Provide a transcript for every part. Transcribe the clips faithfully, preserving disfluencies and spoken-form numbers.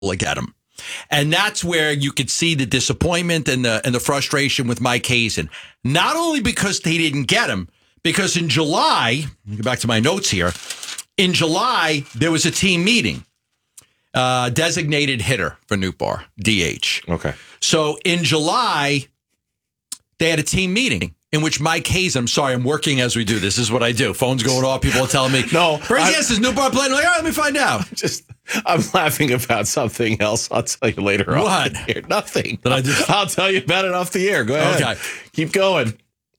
at him. And that's where you could see the disappointment and the and the frustration with Mike Hazen. Not only because they didn't get him, because in July, let me go back to my notes here. In July, there was a team meeting. Uh, designated hitter for Nootbaar, D H. Okay. So in July, they had a team meeting in which Mike Hazen, I'm sorry, I'm working as we do. This is what I do. Phone's going off. People are telling me, no. Crazy ass, is Nootbaar playing? I'm like, all right, let me find out. Just, I'm laughing about something else. I'll tell you later on. What? Here. Nothing. Did I do? I'll tell you about it off the air. Go ahead. Okay. Keep going.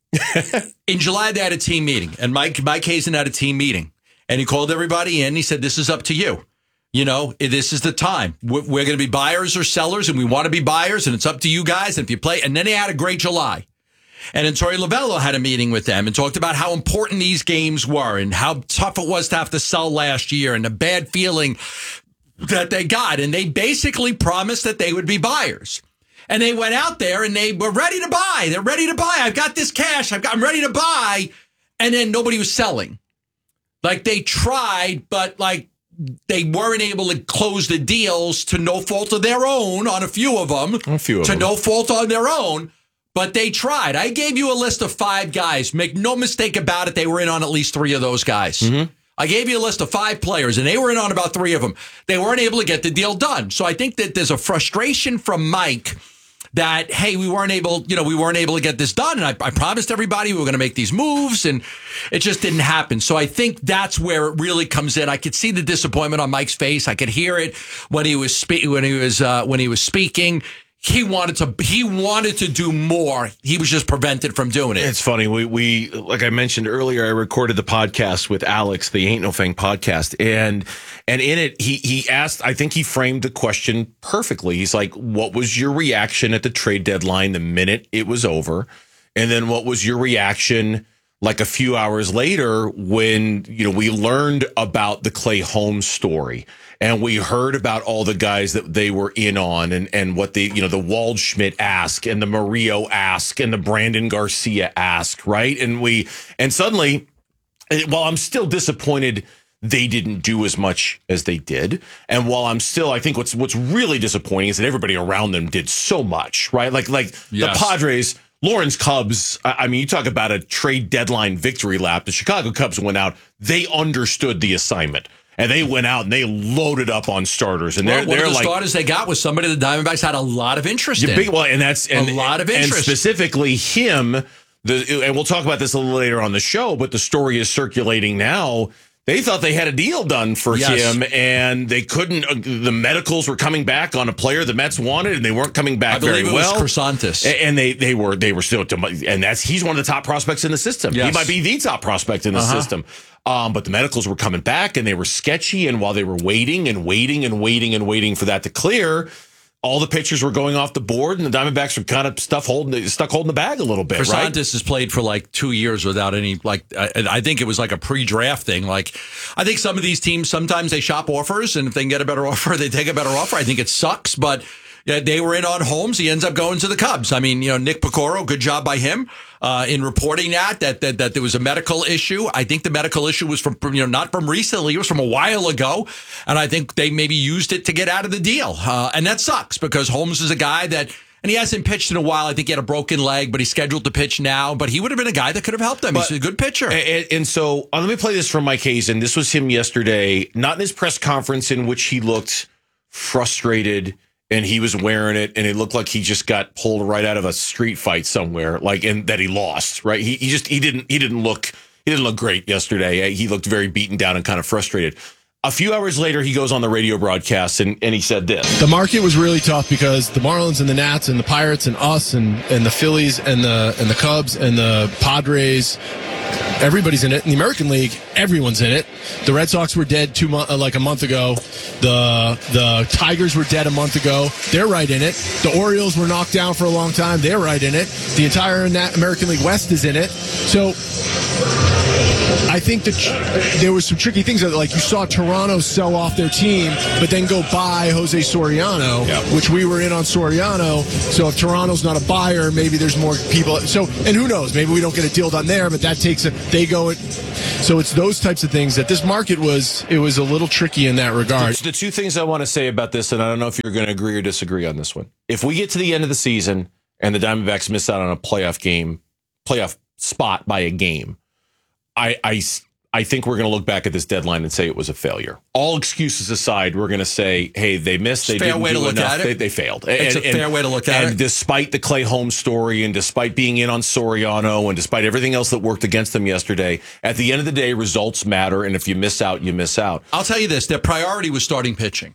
In July, they had a team meeting, and Mike Mike Hazen had a team meeting, and he called everybody in. And he said, "This is up to you. You know, this is the time. We're, we're going to be buyers or sellers, and we want to be buyers, and it's up to you guys. And if you play," and then they had a great July. And then Torey Lovullo had a meeting with them and talked about how important these games were and how tough it was to have to sell last year and the bad feeling that they got. And they basically promised that they would be buyers. And they went out there and they were ready to buy. They're ready to buy. I've got this cash. I've got, I'm ready to buy. And then nobody was selling. Like they tried, but like they weren't able to close the deals to no fault of their own on a few of them. A few of to them. no fault on their own. But they tried. I gave you a list of five guys. Make no mistake about it. They were in on at least three of those guys. Mm-hmm. I gave you a list of five players, and they were in on about three of them. They weren't able to get the deal done. So I think that there's a frustration from Mike that, hey, we weren't able, you know, we weren't able to get this done. And I, I promised everybody we were going to make these moves, and it just didn't happen. So I think that's where it really comes in. I could see the disappointment on Mike's face. I could hear it when he was spe- when he was uh, when he was speaking. He wanted to. He wanted to do more. He was just prevented from doing it. It's funny. We we like I mentioned earlier. I recorded the podcast with Alex, the Ain't No Fang podcast, and and in it, he he asked. I think he framed the question perfectly. He's like, "What was your reaction at the trade deadline the minute it was over, and then what was your reaction like a few hours later when you know we learned about the Clay Holmes story?" And we heard about all the guys that they were in on and, and what the, you know, the Waldschmidt ask and the Murillo ask and the Brandon Garcia ask, right? And we, and suddenly, while I'm still disappointed they didn't do as much as they did. And while I'm still, I think what's, what's really disappointing is that everybody around them did so much, right? Like, like yes. the Padres, Lawrence Cubs, I mean, you talk about a trade deadline victory lap. The Chicago Cubs went out. They understood the assignment. And they went out and they loaded up on starters. And well, they're, one they're of the like, starters they got was somebody the Diamondbacks had a lot of interest in. Big, well, and that's and, a lot of interest. And specifically him, the, and we'll talk about this a little later on the show, but the story is circulating now. They thought they had a deal done for yes. him, and they couldn't. Uh, the medicals were coming back on a player the Mets wanted, and they weren't coming back I believe very it well. Was Chrysantis, and they they were they were still, and that's he's one of the top prospects in the system. Yes. He might be the top prospect in the uh-huh. system. Um, but the medicals were coming back, and they were sketchy. And while they were waiting and waiting and waiting and waiting for that to clear, all the pitchers were going off the board, and the Diamondbacks were kind of stuff holding, stuck holding the bag a little bit. Chrysantis right? has played for like two years without any, like, I, I think it was like a pre-draft thing. Like, I think some of these teams, sometimes they shop offers, and if they can get a better offer, they take a better offer. I think it sucks, but yeah, they were in on Holmes. He ends up going to the Cubs. I mean, you know, Nick Picoro, good job by him uh, in reporting that, that, that, that there was a medical issue. I think the medical issue was from, you know, not from recently. It was from a while ago. And I think they maybe used it to get out of the deal. Uh, and that sucks because Holmes is a guy that, and he hasn't pitched in a while. I think he had a broken leg, but he's scheduled to pitch now. But he would have been a guy that could have helped them. But, he's a good pitcher. And, and so uh, let me play this from Mike Hazen. This was him yesterday, not in his press conference in which he looked frustrated and he was wearing it, and it looked like he just got pulled right out of a street fight somewhere, like, and that he lost. Right? He he just he didn't he didn't look he didn't look great yesterday. He looked very beaten down and kind of frustrated. A few hours later, he goes on the radio broadcast and, and he said this. The market was really tough because the Marlins and the Nats and the Pirates and us and, and the Phillies and the and the Cubs and the Padres, everybody's in it. In the American League, everyone's in it. The Red Sox were dead two mo- uh, like a month ago. The the Tigers were dead a month ago. They're right in it. The Orioles were knocked down for a long time. They're right in it. The entire American League West is in it. So I think that there was some tricky things. That, like you saw Toronto sell off their team, but then go buy Jose Soriano, yep. which we were in on Soriano. So if Toronto's not a buyer, maybe there's more people. So and who knows? Maybe we don't get a deal done there, but that takes a. They go it. So it's those types of things that this market was. It was a little tricky in that regard. The two things I want to say about this, and I don't know if you're going to agree or disagree on this one. If we get to the end of the season and the Diamondbacks miss out on a playoff game, playoff spot by a game, I, I, I think we're going to look back at this deadline and say it was a failure. All excuses aside, we're going to say, hey, they missed. They fair didn't way do to look enough. at it. They, they failed. It's and, a fair and, way to look at and it. And despite the Clay Holmes story and despite being in on Soriano and despite everything else that worked against them yesterday, at the end of the day, results matter. And if you miss out, you miss out. I'll tell you this. Their priority was starting pitching.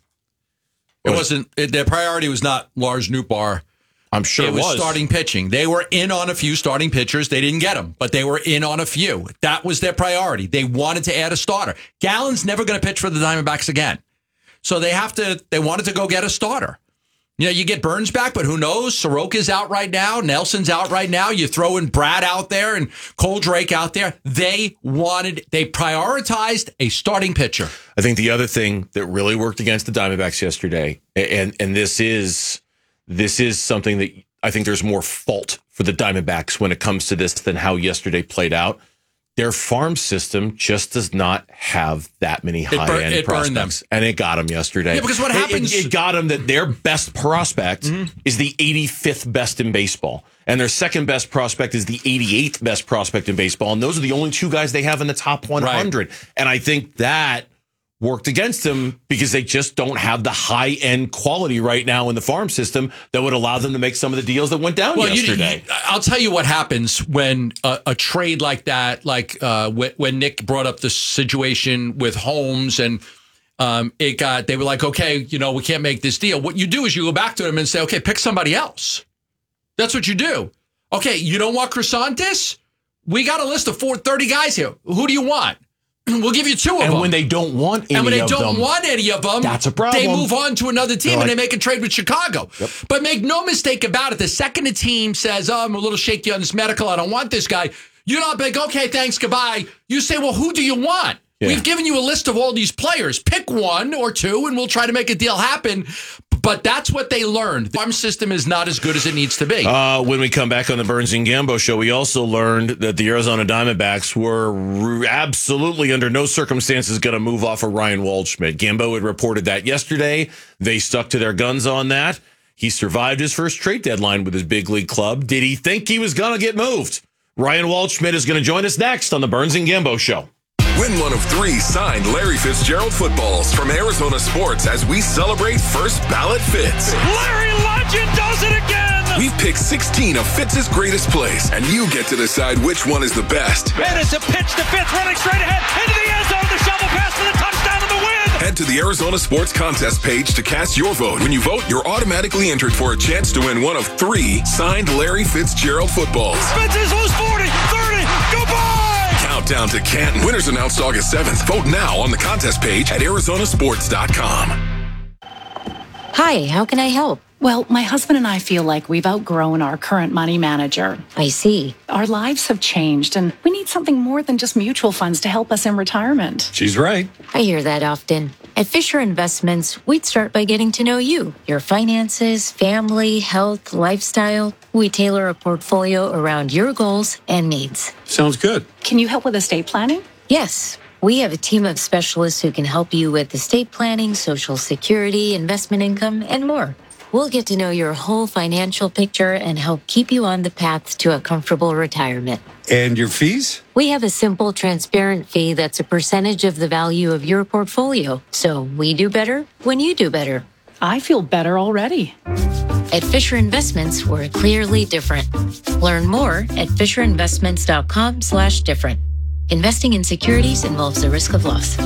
It Was- wasn't. It, their priority was not Lars Nootbaar. I'm sure it it was, was starting pitching. They were in on a few starting pitchers. They didn't get them, but they were in on a few. That was their priority. They wanted to add a starter. Gallen's never going to pitch for the Diamondbacks again. So they have to, they wanted to go get a starter. You know, you get Burns back, but who knows? Soroka's out right now. Nelson's out right now. You throw in Brad out there and Cole Drake out there. They wanted, they prioritized a starting pitcher. I think the other thing that really worked against the Diamondbacks yesterday, and and this is this is something that I think there's more fault for the Diamondbacks when it comes to this than how yesterday played out. Their farm system just does not have that many high-end it bur- it prospects, and it got them yesterday. Yeah, because what happens... It, it, it got them that their best prospect mm-hmm. is the eighty-fifth best in baseball, and their second best prospect is the eighty-eighth best prospect in baseball, and those are the only two guys they have in the top one hundred. Right. And I think that worked against them because they just don't have the high-end quality right now in the farm system that would allow them to make some of the deals that went down well, yesterday. You, I'll tell you what happens when a, a trade like that, like uh, when, when Nick brought up the situation with Holmes and um, it got, they were like, okay, you know, we can't make this deal. What you do is you go back to them and say, okay, pick somebody else. That's what you do. Okay, you don't want Crisantis? We got a list of four, thirty guys here. Who do you want? We'll give you two of and them. And when they don't want any of them. And when they don't them, want any of them, that's a problem. They move on to another team like, and they make a trade with Chicago. Yep. But make no mistake about it, the second a team says, oh, I'm a little shaky on this medical, I don't want this guy, you're not like, okay, thanks, goodbye. You say, well, who do you want? Yeah. We've given you a list of all these players. Pick one or two and we'll try to make a deal happen. But that's what they learned. The farm system is not as good as it needs to be. Uh, when we come back on the Burns and Gambo show, we also learned that the Arizona Diamondbacks were absolutely under no circumstances going to move off of Ryan Waldschmidt. Gambo had reported that yesterday. They stuck to their guns on that. He survived his first trade deadline with his big league club. Did he think he was going to get moved? Ryan Waldschmidt is going to join us next on the Burns and Gambo show. Win one of three signed Larry Fitzgerald footballs from Arizona Sports as we celebrate First Ballot Fitz. Larry Legend does it again! We've picked sixteen of Fitz's greatest plays, and you get to decide which one is the best. And it's a pitch to Fitz, running straight ahead into the end zone. The shovel pass for the touchdown and the win! Head to the Arizona Sports Contest page to cast your vote. When you vote, you're automatically entered for a chance to win one of three signed Larry Fitzgerald footballs. Fitz is loose forty, thirty, goodbye! Countdown to Canton. Winners announced August seventh. Vote now on the contest page at Arizona Sports dot com. Hi, how can I help? Well, my husband and I feel like we've outgrown our current money manager. I see. Our lives have changed, and we need something more than just mutual funds to help us in retirement. She's right. I hear that often. At Fisher Investments, we'd start by getting to know you, your finances, family, health, lifestyle. We tailor a portfolio around your goals and needs. Sounds good. Can you help with estate planning? Yes. We have a team of specialists who can help you with estate planning, Social Security, investment income, and more. We'll get to know your whole financial picture and help keep you on the path to a comfortable retirement. And your fees? We have a simple, transparent fee that's a percentage of the value of your portfolio. So we do better when you do better. I feel better already. At Fisher Investments, we're clearly different. Learn more at FisherInvestments.com slash different. Investing in securities involves the risk of loss.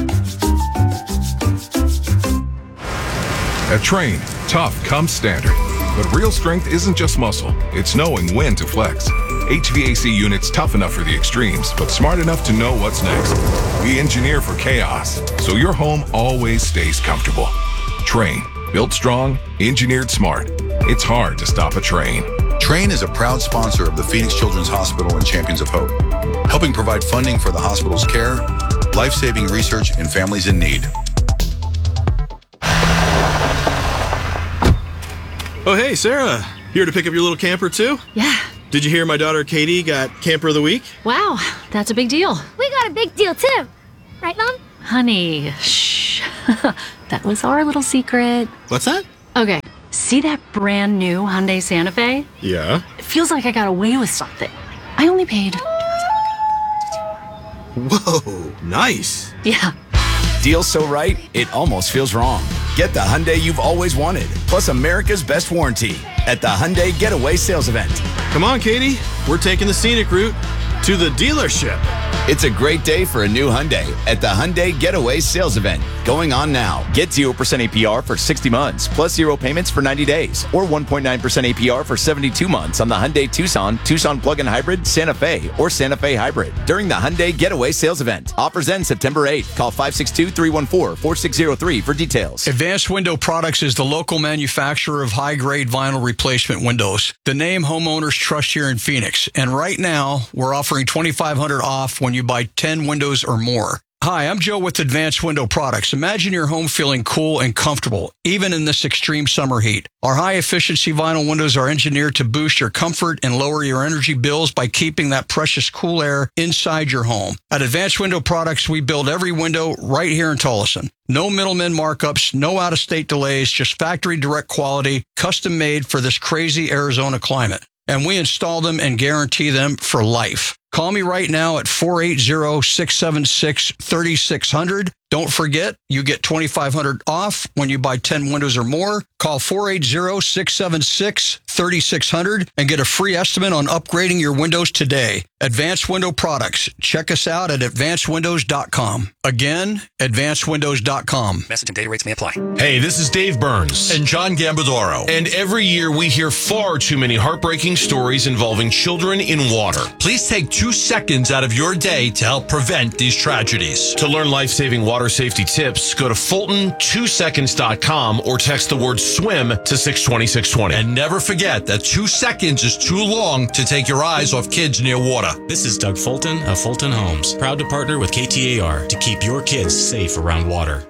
At Train, tough comes standard. But real strength isn't just muscle, it's knowing when to flex. H V A C units tough enough for the extremes, but smart enough to know what's next. We engineer for chaos, so your home always stays comfortable. Train, built strong, engineered smart. It's hard to stop a train. Train is a proud sponsor of the Phoenix Children's Hospital and Champions of Hope. helping provide funding for the hospital's care, life-saving research, and families in need. Oh, hey, Sarah. Here to pick up your little camper, too? Yeah. Did you hear my daughter Katie got Camper of the Week? Wow, that's a big deal. We got a big deal, too. Right, Mom? Honey, shh. That was our little secret. What's that? Okay, see that brand new Hyundai Santa Fe? Yeah. It feels like I got away with something. I only paid. Whoa, nice. Yeah. Deal so right, it almost feels wrong. Get the Hyundai you've always wanted, plus America's best warranty at the Hyundai Getaway Sales Event. Come on, Katie. We're taking the scenic route to the dealership. It's a great day for a new Hyundai at the Hyundai Getaway Sales Event. Going on now. Get zero percent A P R for sixty months, plus zero payments for ninety days, or one point nine percent A P R for seventy-two months on the Hyundai Tucson, Tucson Plug-in Hybrid, Santa Fe, or Santa Fe Hybrid during the Hyundai Getaway Sales Event. Offers end September eighth. Call five six two, three one four, four six zero three for details. Advanced Window Products is the local manufacturer of high-grade vinyl replacement windows. The name homeowners trust here in Phoenix. And right now, we're offering twenty-five hundred dollars off when you buy ten windows or more. Hi, I'm Joe with Advanced Window Products. Imagine your home feeling cool and comfortable, even in this extreme summer heat. Our high-efficiency vinyl windows are engineered to boost your comfort and lower your energy bills by keeping that precious cool air inside your home. At Advanced Window Products, we build every window right here in Tolleson. No middlemen markups, no out-of-state delays, just factory direct quality, custom made for this crazy Arizona climate. And we install them and guarantee them for life. Call me right now at four eight zero, six seven six, three six zero zero. Don't forget, you get twenty-five hundred dollars off when you buy ten windows or more. Call four eight zero, six seven six, three six zero zero and get a free estimate on upgrading your windows today. Advanced Window Products. Check us out at advanced windows dot com. Again, advanced windows dot com. Message and data rates may apply. Hey, this is Dave Burns. And John Gambadoro. And every year we hear far too many heartbreaking stories involving children in water. Please take two seconds out of your day to help prevent these tragedies. To learn life-saving water safety tips, go to Fulton two seconds dot com or text the word swim to six two six two zero. And never forget that two seconds is too long to take your eyes off kids near water. This is Doug Fulton of Fulton Homes, proud to partner with K T A R to keep your kids safe around water.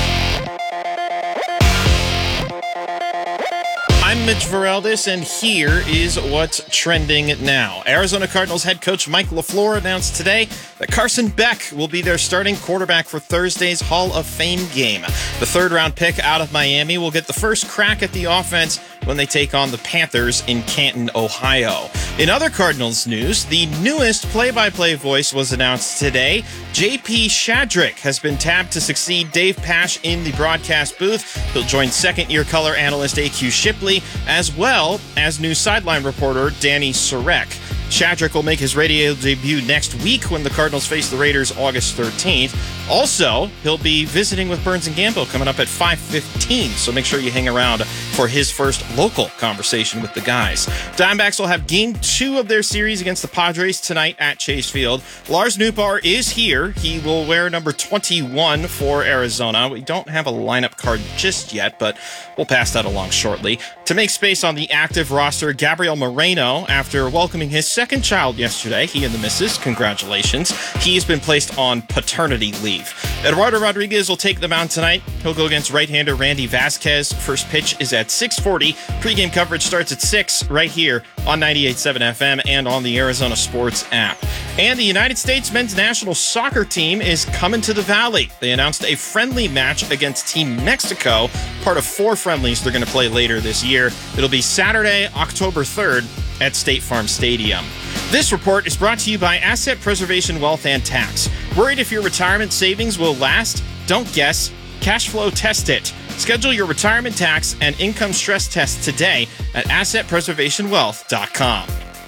I'm Mitch Vareldes, and here is what's trending now. Arizona Cardinals head coach Mike LaFleur announced today that Carson Beck will be their starting quarterback for Thursday's Hall of Fame game. The third-round pick out of Miami will get the first crack at the offense when they take on the Panthers in Canton, Ohio. In other Cardinals news, the newest play-by-play voice was announced today. J P Shadrick has been tapped to succeed Dave Pasch in the broadcast booth. He'll join second-year color analyst A Q Shipley, as well as new sideline reporter Danny Sarek. Shadrick will make his radio debut next week when the Cardinals face the Raiders August thirteenth. Also, he'll be visiting with Burns and Gambo coming up at five fifteen, so make sure you hang around for his first local conversation with the guys. Diamondbacks will have game two of their series against the Padres tonight at Chase Field. Lars Nootbaar is here. He will wear number twenty-one for Arizona. We don't have a lineup card just yet, but we'll pass that along shortly. To make space on the active roster, Gabriel Moreno, after welcoming his second child yesterday, he and the missus, congratulations, he's been placed on paternity leave. Eduardo Rodriguez will take the mound tonight. He'll go against right-hander Randy Vasquez. First pitch is at six forty. Pre-game coverage starts at six right here on ninety-eight point seven F M and on the Arizona Sports app. And the United States men's national soccer team is coming to the Valley. They announced a friendly match against Team Mexico, part of four friendlies they're going to play later this year. It'll be Saturday, October third at State Farm Stadium. This report is brought to you by Asset Preservation Wealth and Tax. Worried if your retirement savings will last? Don't guess. Cash flow test it. Schedule your retirement tax and income stress test today at asset preservation wealth dot com.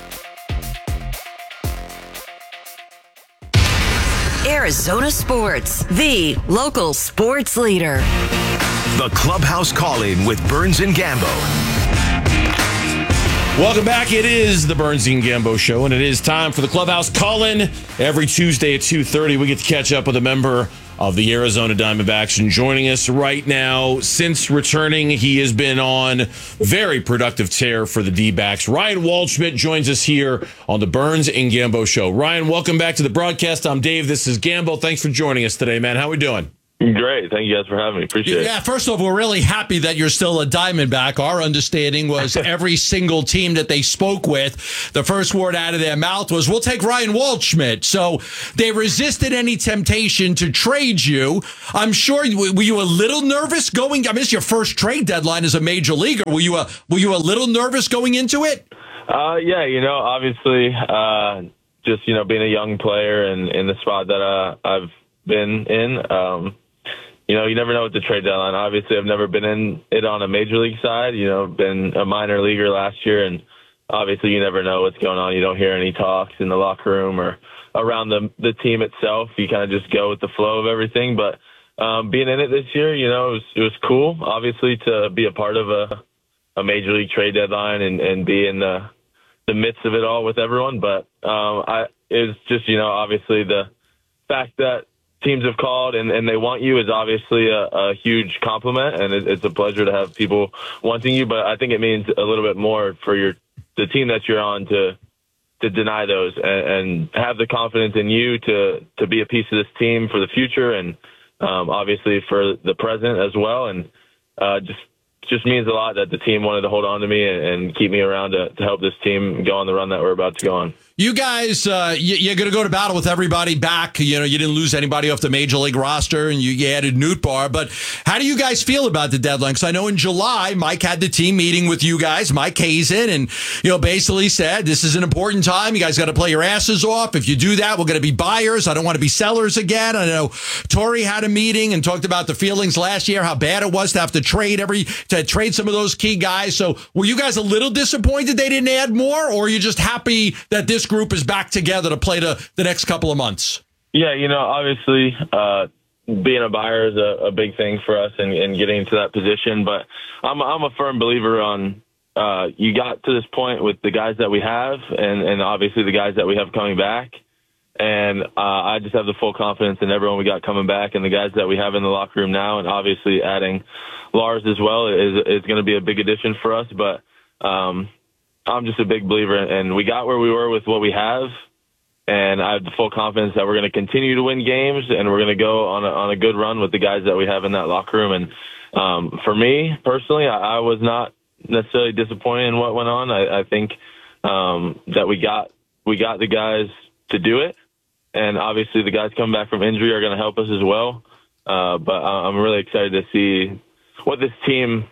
Arizona Sports, the local sports leader. The Clubhouse Call-In with Burns and Gambo. Welcome back. It is the Burns and Gambo Show, and it is time for the Clubhouse Call-In. Every Tuesday at two thirty, we get to catch up with a member of the Arizona Diamondbacks. And joining us right now, since returning, he has been on very productive tear for the D-backs. Ryan Waldschmidt joins us here on the Burns and Gambo Show. Ryan, welcome back to the broadcast. I'm Dave. This is Gambo. Thanks for joining us today, man. How we doing? Great. Thank you guys for having me. Appreciate it. Yeah, first off, we're really happy that you're still a Diamondback. Our understanding was every single team that they spoke with, the first word out of their mouth was, we'll take Ryan Waldschmidt. So they resisted any temptation to trade you. I'm sure, were you a little nervous going? I mean, it's your first trade deadline as a major leaguer. Were you a, were you a little nervous going into it? Uh, yeah, you know, obviously, uh, just, you know, being a young player and in the spot that uh, I've been in, um, you know, you never know with the trade deadline. Obviously, I've never been in it on a major league side. You know, been a minor leaguer last year, and obviously you never know what's going on. You don't hear any talks in the locker room or around the the team itself. You kind of just go with the flow of everything. But um, being in it this year, you know, it was, it was cool, obviously, to be a part of a, a major league trade deadline and, and be in the, the midst of it all with everyone. But um, I it's just, you know, obviously the fact that teams have called and, and they want you is obviously a, a huge compliment, and it, it's a pleasure to have people wanting you. But I think it means a little bit more for your the team that you're on to to deny those and, and have the confidence in you to to be a piece of this team for the future and um, obviously for the present as well. And uh, just just means a lot that the team wanted to hold on to me and, and keep me around to, to help this team go on the run that we're about to go on. You guys, uh, you, you're going to go to battle with everybody back. You know, you didn't lose anybody off the major league roster, and you, you added Nootbaar. But how do you guys feel about the deadline? Because I know in July, Mike had the team meeting with you guys, Mike Hazen, and, you know, basically said, this is an important time. You guys got to play your asses off. If you do that, we're going to be buyers. I don't want to be sellers again. I know Torey had a meeting and talked about the feelings last year, how bad it was to have to trade every to trade some of those key guys. So were you guys a little disappointed they didn't add more, or are you just happy that this group is back together to play the, the next couple of months? Yeah, you know, obviously uh, being a buyer is a, a big thing for us and, and getting to that position. But I'm, I'm a firm believer on uh, you got to this point with the guys that we have and, and obviously the guys that we have coming back. And uh, I just have the full confidence in everyone we got coming back and the guys that we have in the locker room now. And obviously adding Lars as well is, is going to be a big addition for us. But um, I'm just a big believer, and we got where we were with what we have, and I have the full confidence that we're going to continue to win games, and we're going to go on a, on a good run with the guys that we have in that locker room. And um, for me personally, I, I was not necessarily disappointed in what went on. I, I think um, that we got we got the guys to do it, and obviously the guys coming back from injury are going to help us as well. Uh, but I'm really excited to see what this team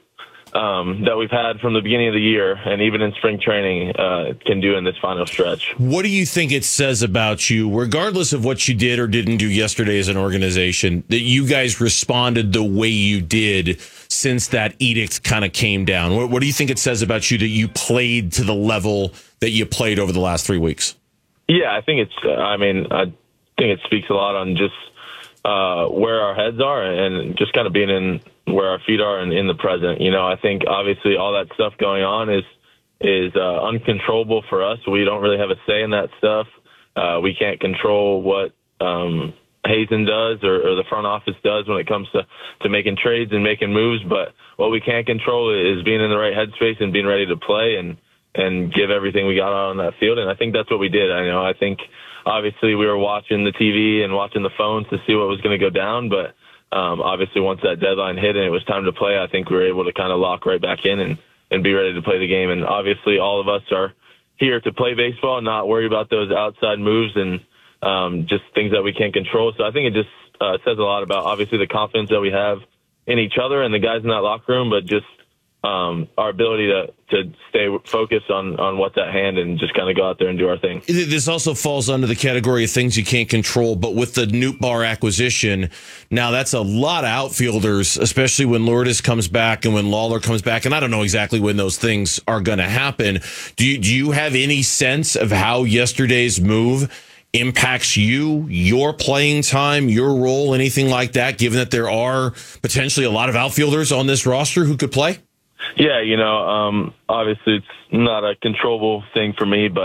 Um, that we've had from the beginning of the year and even in spring training uh, can do in this final stretch. What do you think it says about you, regardless of what you did or didn't do yesterday as an organization, that you guys responded the way you did since that edict kind of came down? What, what do you think it says about you that you played to the level that you played over the last three weeks? Yeah, I think it's, uh, I mean, I think it speaks a lot on just uh, where our heads are and just kind of being in where our feet are and in the present. You know, I think obviously all that stuff going on is is uh, uncontrollable for us. We don't really have a say in that stuff. Uh, we can't control what um, Hazen does or, or the front office does when it comes to, to making trades and making moves. But what we can control is being in the right headspace and being ready to play and, and give everything we got on that field. And I think that's what we did. I know, I think obviously we were watching the T V and watching the phones to see what was going to go down, but Um, obviously, once that deadline hit and it was time to play, I think we were able to kind of lock right back in and, and be ready to play the game. And obviously, all of us are here to play baseball and not worry about those outside moves and um, just things that we can't control. So I think it just uh, says a lot about, obviously, the confidence that we have in each other and the guys in that locker room, but just um, our ability to, to stay focused on, on what's at hand and just kind of go out there and do our thing. This also falls under the category of things you can't control, but with the Nootbaar acquisition, now that's a lot of outfielders, especially when Lourdes comes back and when Lawlar comes back, and I don't know exactly when those things are going to happen. Do you, do you have any sense of how yesterday's move impacts you, your playing time, your role, anything like that, given that there are potentially a lot of outfielders on this roster who could play? Yeah, you know, um, obviously it's not a controllable thing for me, but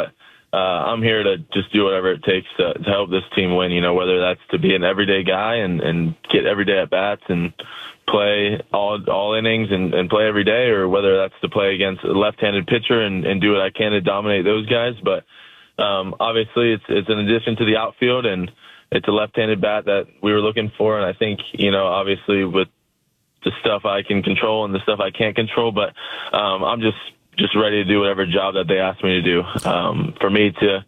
uh, I'm here to just do whatever it takes to, to help this team win, you know, whether that's to be an everyday guy and, and get everyday at bats and play all all innings and, and play every day, or whether that's to play against a left-handed pitcher and, and do what I can to dominate those guys. But um, obviously it's it's an addition to the outfield, and it's a left-handed bat that we were looking for. And I think, you know, obviously with the stuff I can control and the stuff I can't control, but um, I'm just, just ready to do whatever job that they asked me to do. Um, for me to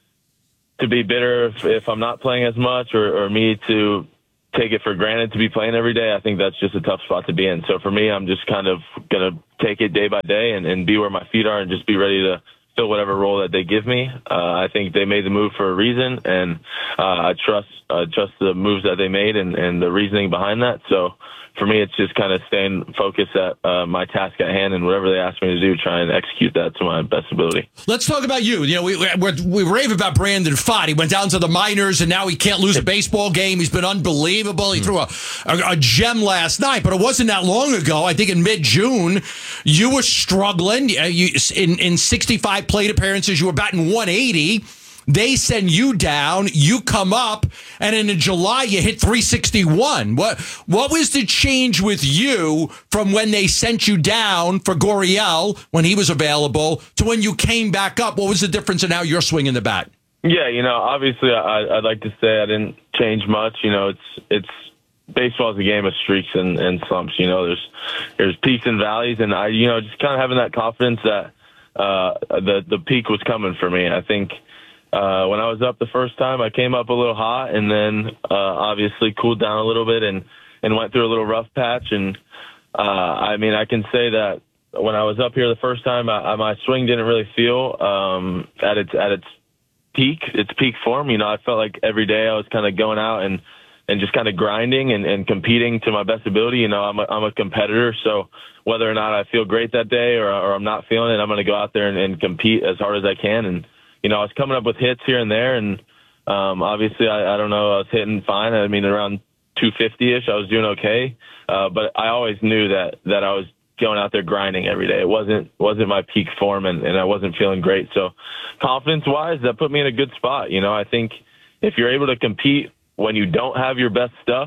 to be bitter if, if I'm not playing as much, or, or me to take it for granted to be playing every day, I think that's just a tough spot to be in. So for me, I'm just kind of going to take it day by day and, and be where my feet are and just be ready to fill whatever role that they give me. Uh, I think they made the move for a reason, and uh, I trust uh, trust the moves that they made and, and the reasoning behind that. So for me, it's just kind of staying focused at uh, my task at hand, and whatever they ask me to do, try and execute that to my best ability. Let's talk about you. You know, we we, we rave about Brandon Pfaadt. He went down to the minors, and now he can't lose a baseball game. He's been unbelievable. He threw a, a, a gem last night, but it wasn't that long ago. I think in mid-June, you were struggling. You, in, in sixty-five plate appearances, you were batting one eighty. They send you down, you come up, and in July you hit three sixty-one. What what was the change with you from when they sent you down for Gurriel when he was available to when you came back up? What was the difference in how you're swinging the bat? Yeah, you know, obviously I, I'd like to say I didn't change much. You know, it's it's baseball is a game of streaks and, and slumps. You know, there's there's peaks and valleys, and I, you know, just kind of having that confidence that uh, the the peak was coming for me. I think. Uh, when I was up the first time, I came up a little hot, and then uh, obviously cooled down a little bit and, and went through a little rough patch. And uh, I mean, I can say that when I was up here the first time, I, I, my swing didn't really feel um, at its at its peak, its peak form. You know, I felt like every day I was kind of going out and, and just kind of grinding and, and competing to my best ability. You know, I'm a, I'm a competitor, so whether or not I feel great that day or, or I'm not feeling it, I'm going to go out there and, and compete as hard as I can. And you know, I was coming up with hits here and there, and um, obviously, I, I don't know, I was hitting fine. I mean, around two fifty-ish, I was doing okay. Uh, but I always knew that that I was going out there grinding every day. It wasn't wasn't my peak form, and, and I wasn't feeling great. So confidence-wise, that put me in a good spot. You know, I think if you're able to compete when you don't have your best stuff,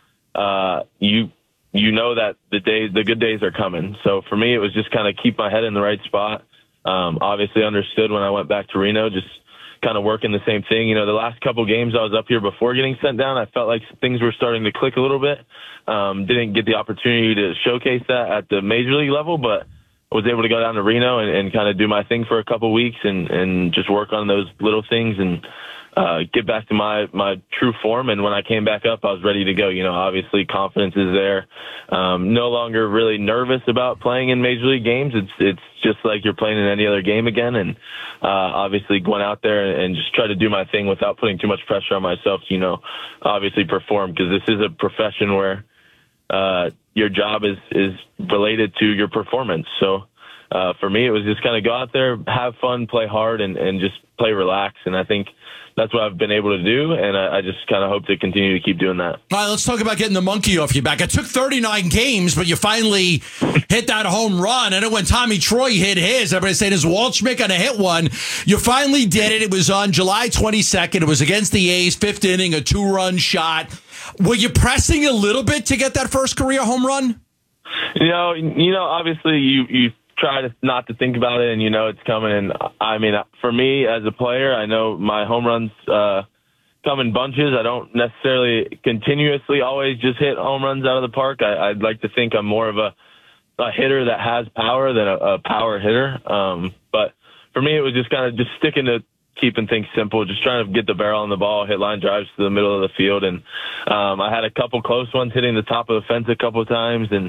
uh, you you know that the days, the good days are coming. So for me, it was just kind of keep my head in the right spot. Um, obviously understood when I went back to Reno, just kind of working the same thing. You know, the last couple games I was up here before getting sent down, I felt like things were starting to click a little bit. Um, didn't get the opportunity to showcase that at the major league level, but was able to go down to Reno and, and kind of do my thing for a couple weeks and, and just work on those little things and uh, get back to my, my true form. And when I came back up, I was ready to go. You know, obviously confidence is there. Um, no longer really nervous about playing in major league games. It's, it's just like you're playing in any other game again. And, uh, obviously going out there and just try to do my thing without putting too much pressure on myself to, you know, obviously perform, because this is a profession where, uh, your job is, is related to your performance. So, uh, for me, it was just kind of go out there, have fun, play hard, and, and just play relax. And I think that's what I've been able to do, and I, I just kind of hope to continue to keep doing that. All right, let's talk about getting the monkey off your back. It took thirty-nine games, but you finally hit that home run. I know when Tommy Troy hit his, everybody said, is Waldschmidt going to hit one? You finally did it. It was on July twenty-second. It was against the A's, fifth inning, a two-run shot. Were you pressing a little bit to get that first career home run? You know, you know, obviously you, you try to not to think about it, and you know it's coming. And I mean, for me as a player, I know my home runs uh, come in bunches. I don't necessarily continuously always just hit home runs out of the park. I, I'd like to think I'm more of a, a hitter that has power than a, a power hitter. Um, but for me, it was just kind of just sticking to keeping things simple, just trying to get the barrel on the ball, hit line drives to the middle of the field. And um, I had a couple close ones hitting the top of the fence a couple of times, and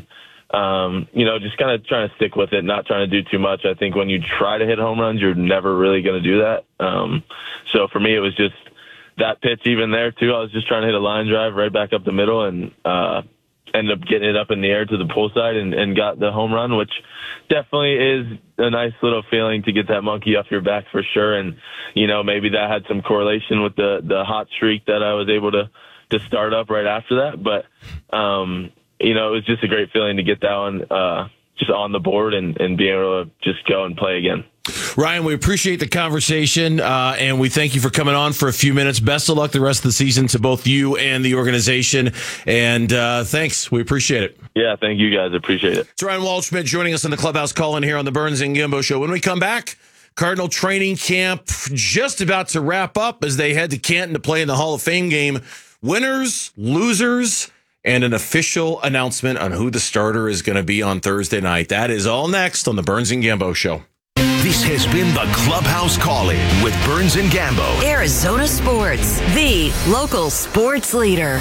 Um, you know, just kind of trying to stick with it, not trying to do too much. I think when you try to hit home runs, you're never really going to do that. Um, so for me, it was just that pitch even there too. I was just trying to hit a line drive right back up the middle and, uh, ended up getting it up in the air to the pull side and, and got the home run, which definitely is a nice little feeling to get that monkey off your back for sure. And, you know, maybe that had some correlation with the, the hot streak that I was able to, to start up right after that. But, um, you know, it was just a great feeling to get that one uh, just on the board and, and being able to just go and play again. Ryan, we appreciate the conversation, uh, and we thank you for coming on for a few minutes. Best of luck the rest of the season to both you and the organization, and uh, thanks. We appreciate it. Yeah, thank you guys. Appreciate it. It's Ryan Waldschmidt joining us on the Clubhouse Call-In here on the Burns and Gambo Show. When we come back, Cardinal training camp just about to wrap up as they head to Canton to play in the Hall of Fame game. Winners, losers, and an official announcement on who the starter is going to be on Thursday night. That is all next on the Burns and Gambo Show. This has been the Clubhouse Call-In with Burns and Gambo. Arizona Sports, the local sports leader.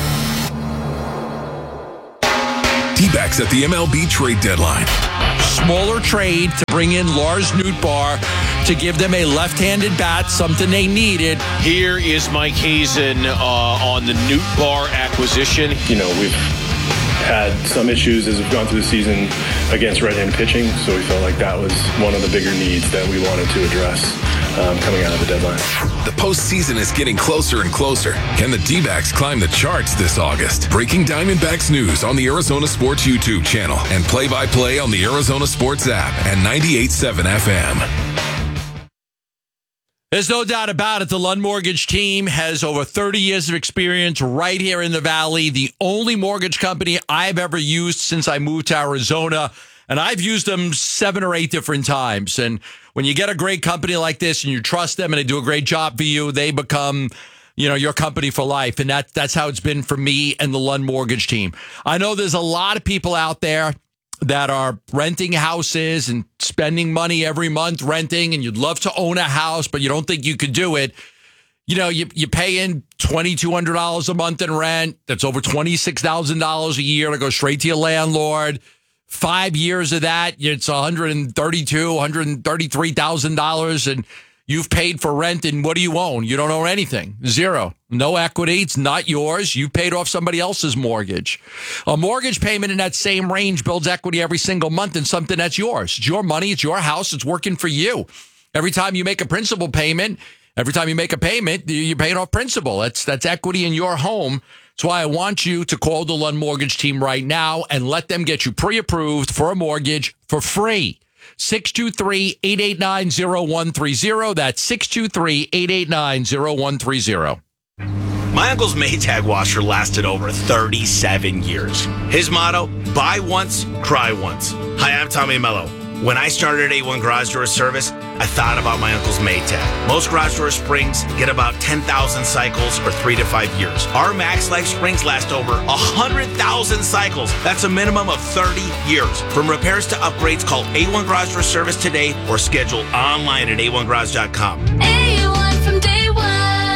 D-backs at the M L B trade deadline. Smaller trade to bring in Lars Nootbaar to give them a left-handed bat, something they needed. Here is Mike Hazen uh, on the Nootbaar acquisition. You know, we've had some issues as we've gone through the season against right-handed pitching, so we felt like that was one of the bigger needs that we wanted to address um, coming out of the deadline. The postseason is getting closer and closer. Can the D-backs climb the charts this August? Breaking Diamondbacks news on the Arizona Sports YouTube channel and play-by-play on the Arizona Sports app and ninety-eight point seven F M. There's no doubt about it. The Lund Mortgage team has over thirty years of experience right here in the Valley. The only mortgage company I've ever used since I moved to Arizona. And I've used them seven or eight different times. And when you get a great company like this and you trust them and they do a great job for you, they become, you know, your company for life. And that that's how it's been for me and the Lund Mortgage team. I know there's a lot of people out there that are renting houses and spending money every month renting, and you'd love to own a house, but you don't think you could do it. You know, you, you pay in two thousand two hundred dollars a month in rent. That's over twenty-six thousand dollars a year to go straight to your landlord. Five years of that, it's one hundred thirty-two thousand dollars, one hundred thirty-three thousand dollars, and you've paid for rent, and what do you own? You don't own anything. Zero. No equity. It's not yours. You paid off somebody else's mortgage. A mortgage payment in that same range builds equity every single month in something that's yours. It's your money. It's your house. It's working for you. Every time you make a principal payment, every time you make a payment, you're paying off principal. That's, that's equity in your home. That's why I want you to call the Lund Mortgage team right now and let them get you pre-approved for a mortgage for free. six two three, eight eight nine, zero one three zero. That's six two three, eight eight nine, zero one three zero. My uncle's Maytag washer lasted over thirty-seven years. His motto, buy once, cry once. Hi, I'm Tommy Mello. When I started at A one Garage Door Service, I thought about my uncle's Maytag. Most garage door springs get about ten thousand cycles or three to five years. Our Max Life springs last over one hundred thousand cycles. That's a minimum of thirty years. From repairs to upgrades, call A one Garage Door Service today or schedule online at A one garage dot com. A one from day one.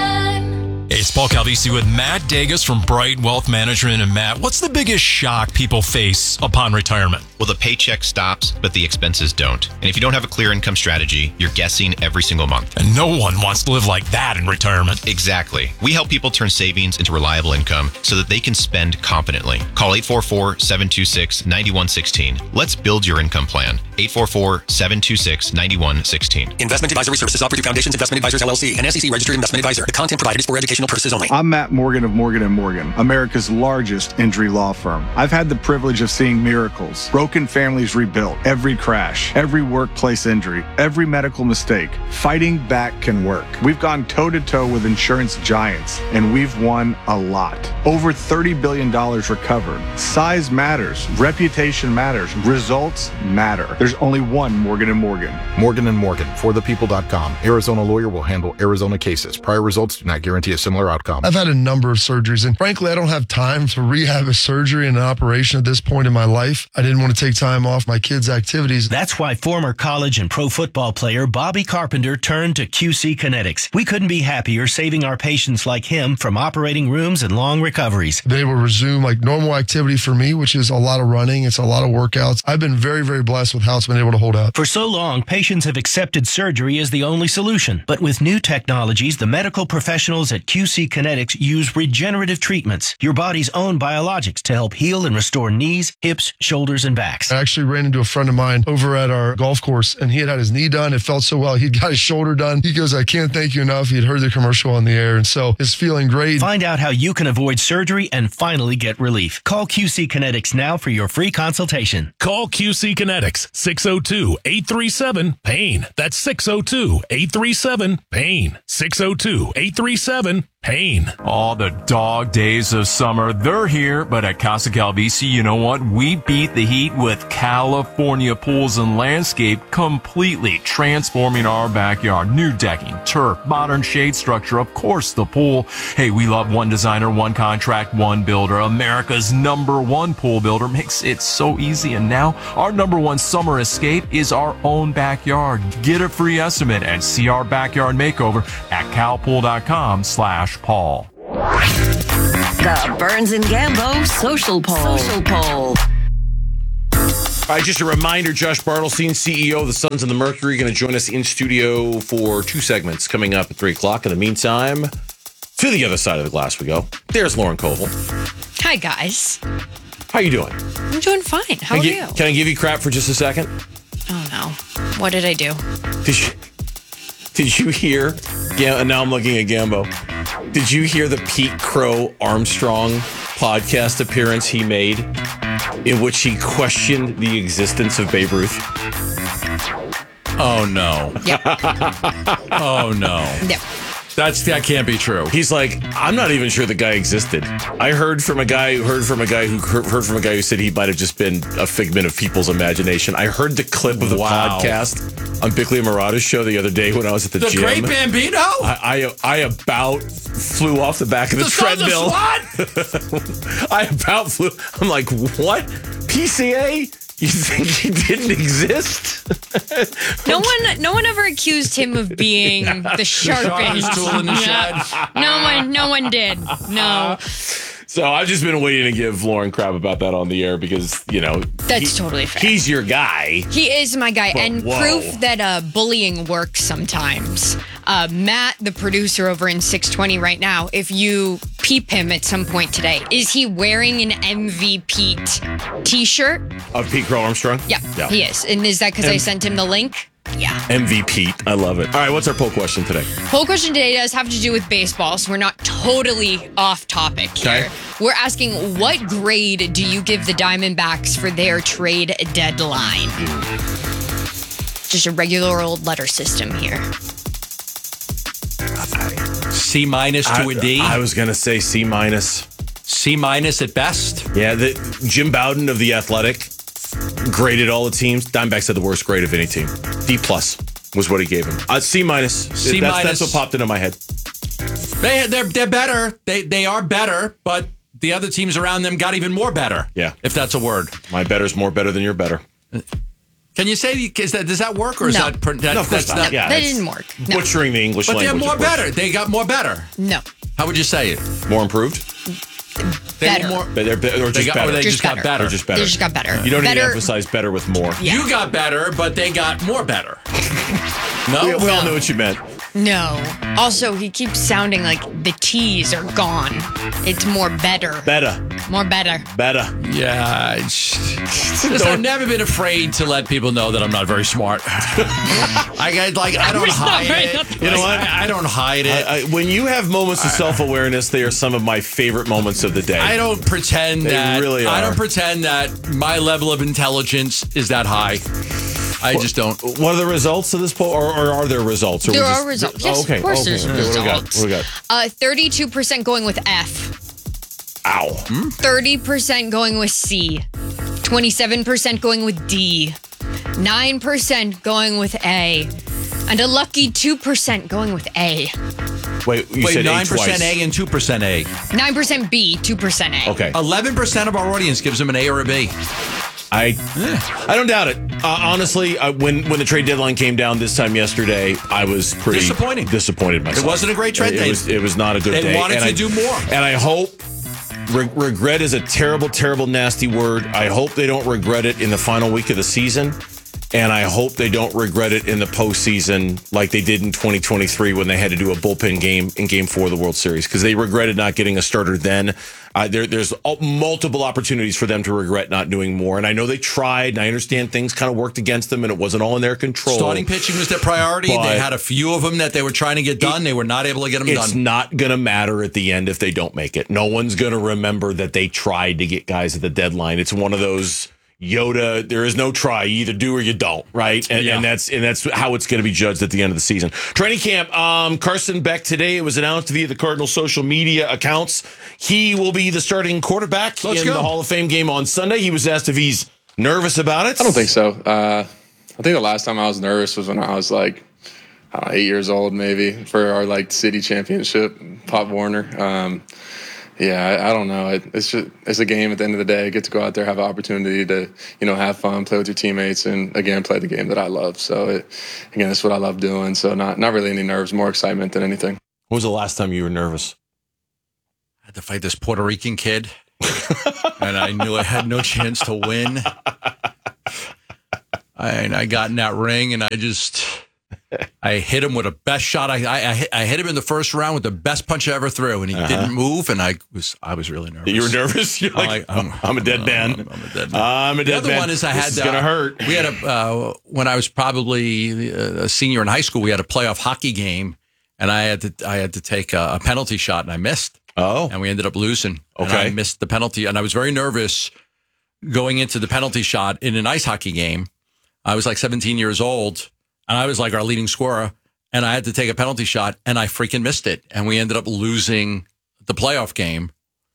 Hey, it's Paul Calvisi with Matt Degas from Bright Wealth Management. And Matt, what's the biggest shock people face upon retirement? Well, the paycheck stops, but the expenses don't. And if you don't have a clear income strategy, you're guessing every single month. And no one wants to live like that in retirement. Exactly. We help people turn savings into reliable income so that they can spend confidently. Call eight four four, seven two six, nine one one six. Let's build your income plan. eight four four, seven two six, nine one one six. Investment advisory services offered through Foundations Investment Advisors, L L C, an S E C registered investment advisor. The content provided is for educational purposes only. I'm Matt Morgan of Morgan and Morgan, America's largest injury law firm. I've had the privilege of seeing miracles, broken families rebuilt, every crash, every workplace injury, every medical mistake. Fighting back can work. We've gone toe-to-toe with insurance giants, and we've won a lot. Over thirty billion dollars recovered. Size matters. Reputation matters. Results matter. There's only one Morgan and Morgan. Morgan and Morgan, for the people dot com. Arizona lawyer will handle Arizona cases. Prior results do not guarantee a similar outcome. I've had a number of surgeries, and frankly, I don't have time to rehab a surgery and an operation at this point in my life. I didn't want to take time off my kids' activities. That's why former college and pro football player Bobby Carpenter turned to Q C Kinetics. We couldn't be happier saving our patients like him from operating rooms and long recoveries. They will resume like normal activity for me, which is a lot of running. It's a lot of workouts. I've been very, very blessed with how it's been able to hold out. For so long, patients have accepted surgery as the only solution. But with new technologies, the medical professionals at Q C C Kinetics use regenerative treatments, your body's own biologics, to help heal and restore knees, hips, shoulders, and backs. I actually ran into a friend of mine over at our golf course, and he had had his knee done. It felt so well. He'd got his shoulder done. He goes, I can't thank you enough. He had heard the commercial on the air, and so it's feeling great. Find out how you can avoid surgery and finally get relief. Call Q C Kinetics now for your free consultation. Call Q C Kinetics, six oh two, eight three seven, pain. That's six oh two, eight three seven, pain. six oh two, eight three seven, pain. All the dog days of summer, they're here, but at Casa Calvisi, you know what? We beat the heat with California Pools and Landscape, completely transforming our backyard. New decking, turf, modern shade structure, of course the pool. Hey, we love one designer, one contract, one builder. America's number one pool builder makes it so easy. And now our number one summer escape is our own backyard. Get a free estimate and see our backyard makeover at calpool.com slash Paul. The Burns and Gambo Social Poll. Social Poll. All right, just a reminder, Josh Bartelstein, C E O of the Sons of the Mercury, going to join us in studio for two segments coming up at three o'clock. In the meantime, to the other side of the glass we go. There's Lauren Koval. Hi, guys. How you doing? I'm doing fine. How can are I you? gi- Can I give you crap for just a second? Oh, no. What did I do? Did you, did you hear? Yeah, and now I'm looking at Gambo. Did you hear the Pete Crow Armstrong podcast appearance he made in which he questioned the existence of Babe Ruth? Oh, no. Yep. Oh, no. Yep. That's that can't be true. He's like, I'm not even sure the guy existed. I heard from a guy who heard from a guy who heard from a guy who said he might have just been a figment of people's imagination. I heard the clip of the Wow. podcast on Bickley and Murata's show the other day when I was at the, The gym. Great Bambino? I, I I about flew off the back of the, The Sons of treadmill. I about flew. I'm like, what? P C A? You think he didn't exist? No one, no one ever accused him of being the sharpest sharpest tool in the Yeah. shed. No one, no one did. No, So I've just been waiting to give Lauren crap about that on the air because, you know, that's he- totally fair. he's your guy. He is my guy, But and whoa. proof that uh, bullying works sometimes. Uh, Matt, the producer over in six twenty right now, if you peep him at some point today, is he wearing an M V P t-shirt? Of Pete Crow Armstrong? Yeah, Yeah. he is. And is that because I M- sent him the link? Yeah. M V P. I love it. All right, what's our poll question today? Poll question today does have to do with baseball, so we're not totally off topic here. Okay. We're asking, what grade do you give the Diamondbacks for their trade deadline? Just a regular old letter system here. C minus to I, a D. I was going to say C minus. C minus at best. Yeah, the, Jim Bowden of The Athletic graded all the teams. Diamondbacks had the worst grade of any team. D plus was what he gave him. Uh, C minus. C that's, minus. That's what popped into my head. They they're they're better. They they are better, but the other teams around them got even more better. Yeah, if that's a word. My better's more better than your better. Can you say is that does that work or is No. that, per- that No, of course that's not. not? Yeah, that it's didn't work. No. Butchering the English But they're language. more of course. better. They got more better. No. How would you say it? More improved? They Better. were more. But they're, be- or They just got, better. or they just, Just got better. better. Or just better. They just got better. You don't need to Better- emphasize better with more. Yeah. You got better, but they got more better. No, We, we all No. know what you meant. No. Also, he keeps sounding like the T's are gone. It's more better. Better. More better. Better. Yeah, it's- listen, I've never been afraid to let people know that I'm not very smart. I got like I don't was not hide very- it. You know Like, what? I, I don't hide it. I, I, when you have moments of self-awareness, they are some of my favorite moments of the day. I don't pretend They that really I are. don't pretend that my level of intelligence is that high. I just don't. What are the results of this poll, or, or are there results? Or There we are just- results. Oh, Yes, okay. of course okay. there's Okay, What do we got? results. What do we got? Uh, thirty-two percent going with F. Ow. thirty percent going with C. twenty-seven percent going with D. nine percent going with A. And a lucky two percent going with A. Wait, you Wait, said nine A percent twice. A and two percent A. nine percent B, two percent A. Okay. Eleven percent of our audience gives them an A or a B. I I don't doubt it. Uh, honestly, uh, when when the trade deadline came down this time yesterday, I was pretty Disappointing. disappointed myself. It wasn't a great trade it, day. It was, it was not a good They day. wanted and to I, do more. And I hope re- regret is a terrible, terrible, nasty word. I hope they don't regret it in the final week of the season. And I hope they don't regret it in the postseason like they did in twenty twenty-three when they had to do a bullpen game in Game Four of the World Series, because they regretted not getting a starter then. Uh, there, there's multiple opportunities for them to regret not doing more. And I know they tried, and I understand things kind of worked against them, and it wasn't all in their control. Starting pitching was their priority. They had a few of them that they were trying to get done. It, they were not able to get them it's done. It's not going to matter at the end if they don't make it. No one's going to remember that they tried to get guys at the deadline. It's one of those Yoda, there is no try. You either do or you don't, right? And, yeah. and that's and that's how it's going to be judged at the end of the season. Training camp, um, Carson Beck today, it was announced via the Cardinals' social media accounts. He will be the starting quarterback Let's in go. the Hall of Fame game on Sunday. He was asked if he's nervous about it. I don't think so. Uh, I think the last time I was nervous was when I was like, I don't know, eight years old maybe, for our like city championship, Pop Warner. Um, Yeah, I, I don't know. It, it's just it's a game at the end of the day. I get to go out there, have an opportunity to, you know, have fun, play with your teammates, and again, play the game that I love. So, it, again, that's what I love doing. So, not not really any nerves, more excitement than anything. When was the last time you were nervous? I had to fight this Puerto Rican kid, and I knew I had no chance to win. I, and I got in that ring, and I just. I hit him with the best shot. I I, I, hit, I hit him in the first round with the best punch I ever threw, and he uh-huh. didn't move. And I was I was really nervous. You were nervous? You're like, I'm, I'm, I'm a dead man. I'm, I'm a dead man. I'm a dead man. The other one is I this had is uh, gonna hurt. We had a uh, when I was probably a senior in high school. We had a playoff hockey game, and I had to I had to take a, a penalty shot, and I missed. Oh, and we ended up losing. Okay, and I missed the penalty, and I was very nervous going into the penalty shot in an ice hockey game. I was like seventeen years old, and I was like our leading scorer. And I had to take a penalty shot, and I freaking missed it. And we ended up losing the playoff game.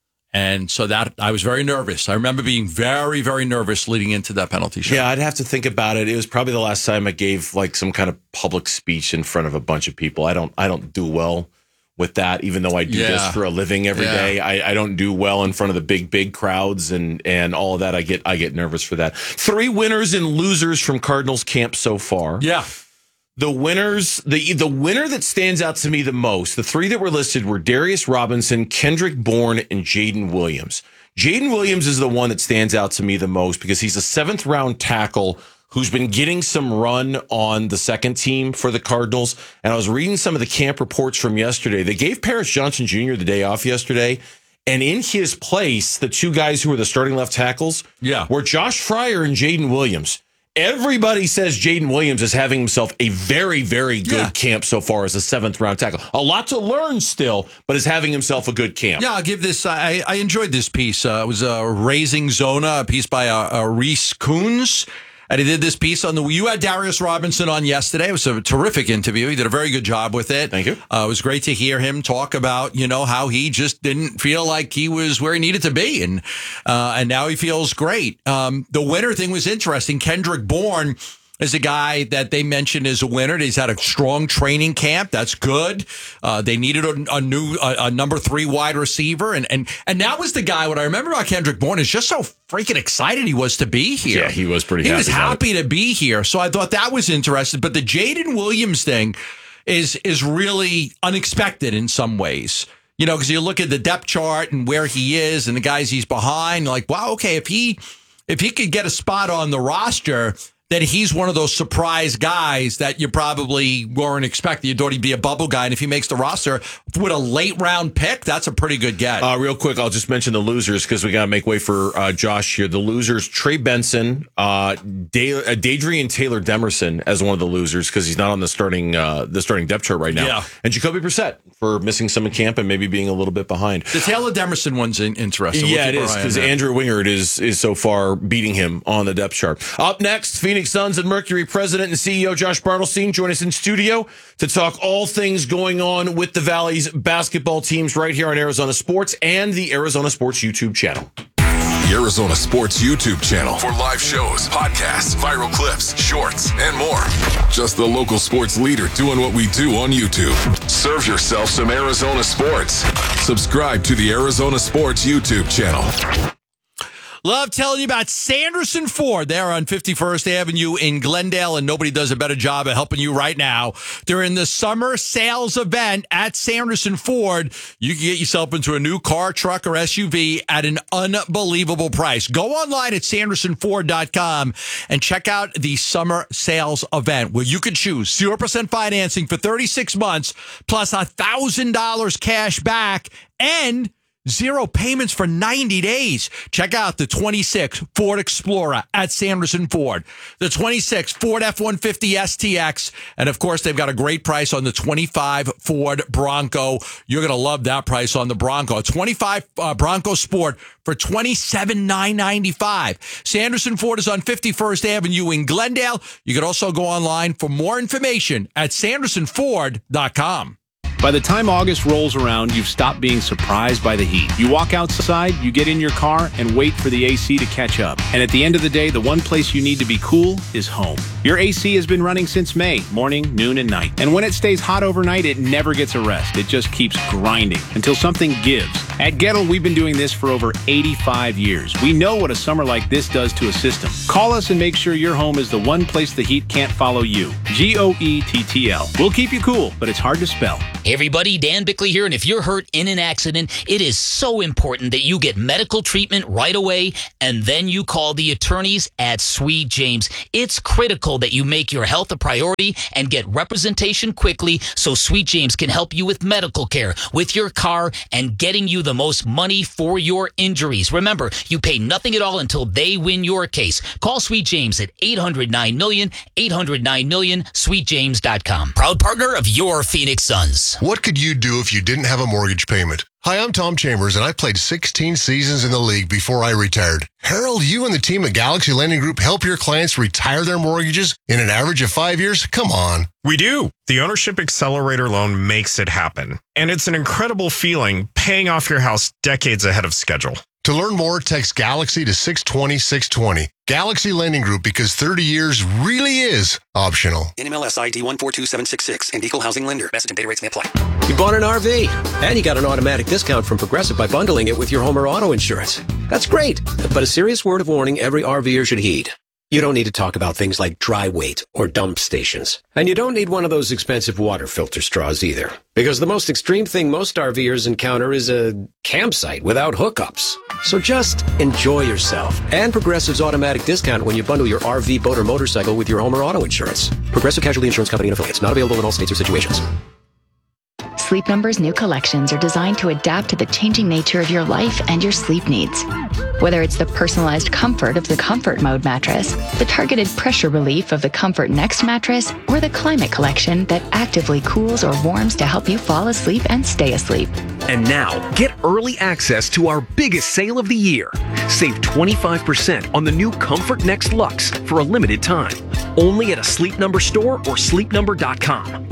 And so that I was very nervous. I remember being very, very nervous leading into that penalty shot. Yeah, I'd have to think about it. It was probably the last time I gave like some kind of public speech in front of a bunch of people. I don't I don't do well with that, even though I do Yeah. this for a living every Yeah. day. I, I don't do well in front of the big, big crowds and and all of that. I get I get nervous for that. Three winners and losers from Cardinals camp so far. Yeah. The winners, the the winner that stands out to me the most, the three that were listed were Darius Robinson, Kendrick Bourne, and Jaden Williams. Jaden Williams is the one that stands out to me the most because he's a seventh round tackle who's been getting some run on the second team for the Cardinals. And I was reading some of the camp reports from yesterday. They gave Paris Johnson Junior the day off yesterday. And in his place, the two guys who were the starting left tackles yeah. were Josh Fryer and Jaden Williams. Everybody says Jaden Williams is having himself a very, very good Yeah. camp so far as a seventh round tackle. A lot to learn still, but is having himself a good camp. Yeah, I'll give this. I, I enjoyed this piece. Uh, it was a Raising Zona, a piece by uh, uh, Reese Coons. And he did this piece on the. You had Darius Robinson on yesterday. It was a terrific interview. He did a very good job with it. Thank you. Uh, it was great to hear him talk about, you know, how he just didn't feel like he was where he needed to be, and uh, and now he feels great. Um, the winner thing was interesting. Kendrick Bourne is a guy that they mentioned as a winner. He's had a strong training camp. That's good. Uh, they needed a, a new, a, a number three wide receiver. And, and, and that was the guy, what I remember about Kendrick Bourne is just so freaking excited he was to be here. Yeah, he was pretty he happy. was happy to be here. So I thought that was interesting. But the Jaden Williams thing is, is really unexpected in some ways. You know, because you look at the depth chart and where he is and the guys he's behind, like, wow, okay, if he, if he could get a spot on the roster, that he's one of those surprise guys that you probably weren't expecting. You thought he'd be a bubble guy, and if he makes the roster with a late round pick, that's a pretty good get. Uh, real quick, I'll just mention the losers because we got to make way for uh, Josh here. The losers: Trey Benson, uh, da- uh, Dadrian Taylor Demerson as one of the losers because he's not on the starting uh, the starting depth chart right now. Yeah. And Jacoby Brissett for missing some in camp and maybe being a little bit behind. The Taylor Demerson one's in- interesting. Yeah, we'll it is because Andrew Wingard is is so far beating him on the depth chart. Up next, Phoenix Suns and Mercury president and C E O Josh Bartelstein join us in studio to talk all things going on with the Valley's basketball teams right here on Arizona Sports and the Arizona Sports YouTube channel. The Arizona Sports YouTube channel for live shows, podcasts, viral clips, shorts, and more. Just the local sports leader doing what we do on YouTube. Serve yourself some Arizona sports. Subscribe to the Arizona Sports YouTube channel. Love telling you about Sanderson Ford. They're on fifty-first Avenue in Glendale, and nobody does a better job of helping you right now. They're in the summer sales event at Sanderson Ford. You can get yourself into a new car, truck, or S U V at an unbelievable price. Go online at sanderson ford dot com and check out the summer sales event where you can choose zero percent financing for thirty-six months plus one thousand dollars cash back and zero payments for ninety days. Check out the twenty-six Ford Explorer at Sanderson Ford, the twenty-six Ford F one fifty S T X, and of course, they've got a great price on the twenty-five Ford Bronco. You're going to love that price on the Bronco. twenty-five uh, Bronco Sport for twenty-seven thousand nine hundred ninety-five dollars. Sanderson Ford is on fifty-first Avenue in Glendale. You can also go online for more information at sanderson ford dot com. By the time August rolls around, you've stopped being surprised by the heat. You walk outside, you get in your car, and wait for the A C to catch up. And at the end of the day, the one place you need to be cool is home. Your A C has been running since May, morning, noon, and night. And when it stays hot overnight, it never gets a rest. It just keeps grinding until something gives. At Gettle, we've been doing this for over eighty-five years. We know what a summer like this does to a system. Call us and make sure your home is the one place the heat can't follow you. G O E T T L. We'll keep you cool, but it's hard to spell. Hey everybody, Dan Bickley here, and if you're hurt in an accident, it is so important that you get medical treatment right away, and then you call the attorneys at Sweet James. It's critical that you make your health a priority and get representation quickly so Sweet James can help you with medical care, with your car, and getting you the most money for your injuries. Remember, you pay nothing at all until they win your case. Call Sweet James at eight hundred nine million, eight hundred nine million, sweet james dot com. Proud partner of your Phoenix Suns. What could you do if you didn't have a mortgage payment? Hi, I'm Tom Chambers, and I played sixteen seasons in the league before I retired. Harold, you and the team at Galaxy Lending Group help your clients retire their mortgages in an average of five years? Come on. We do. The Ownership Accelerator loan makes it happen. And it's an incredible feeling paying off your house decades ahead of schedule. To learn more, text Galaxy to six twenty, six twenty. Galaxy Lending Group, because thirty years really is optional. N M L S I D one four two seven six six and Equal Housing Lender. Message and data rates may apply. You bought an R V, and you got an automatic discount from Progressive by bundling it with your home or auto insurance. That's great, but a serious word of warning every RVer should heed. You don't need to talk about things like dry weight or dump stations. And you don't need one of those expensive water filter straws either. Because the most extreme thing most RVers encounter is a campsite without hookups. So just enjoy yourself. And Progressive's automatic discount when you bundle your R V, boat, or motorcycle with your home or auto insurance. Progressive Casualty Insurance Company and affiliates. Not available in all states or situations. Sleep Number's new collections are designed to adapt to the changing nature of your life and your sleep needs. Whether it's the personalized comfort of the Comfort Mode mattress, the targeted pressure relief of the Comfort Next mattress, or the Climate Collection that actively cools or warms to help you fall asleep and stay asleep. And now, get early access to our biggest sale of the year. Save twenty-five percent on the new Comfort Next Luxe for a limited time. Only at a Sleep Number store or sleep number dot com.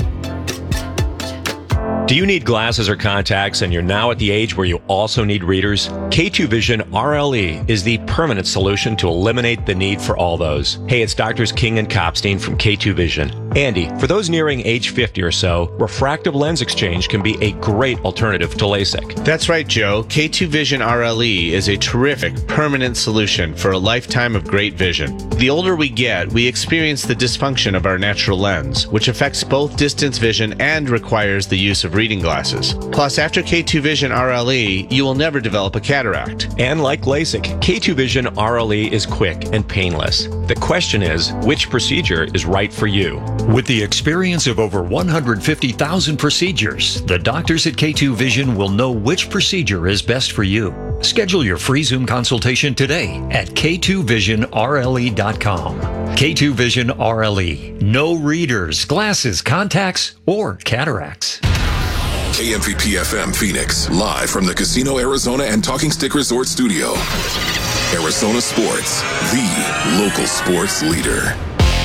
Do you need glasses or contacts and you're now at the age where you also need readers? K two Vision R L E is the permanent solution to eliminate the need for all those. Hey, it's Doctors King and Kopstein from K two Vision. Andy, for those nearing age fifty or so, refractive lens exchange can be a great alternative to LASIK. That's right, Joe. K two Vision R L E is a terrific permanent solution for a lifetime of great vision. The older we get, we experience the dysfunction of our natural lens, which affects both distance vision and requires the use of reading glasses. Plus, after K two Vision R L E, you will never develop a cataract. And like LASIK, K two Vision R L E is quick and painless. The question is, which procedure is right for you? With the experience of over one hundred fifty thousand procedures, the doctors at K two Vision will know which procedure is best for you. Schedule your free Zoom consultation today at K two vision R L E dot com. K two Vision R L E. No readers, glasses, contacts, or cataracts. K M V P F M Phoenix, live from the Casino Arizona and Talking Stick Resort Studio. Arizona Sports, the local sports leader.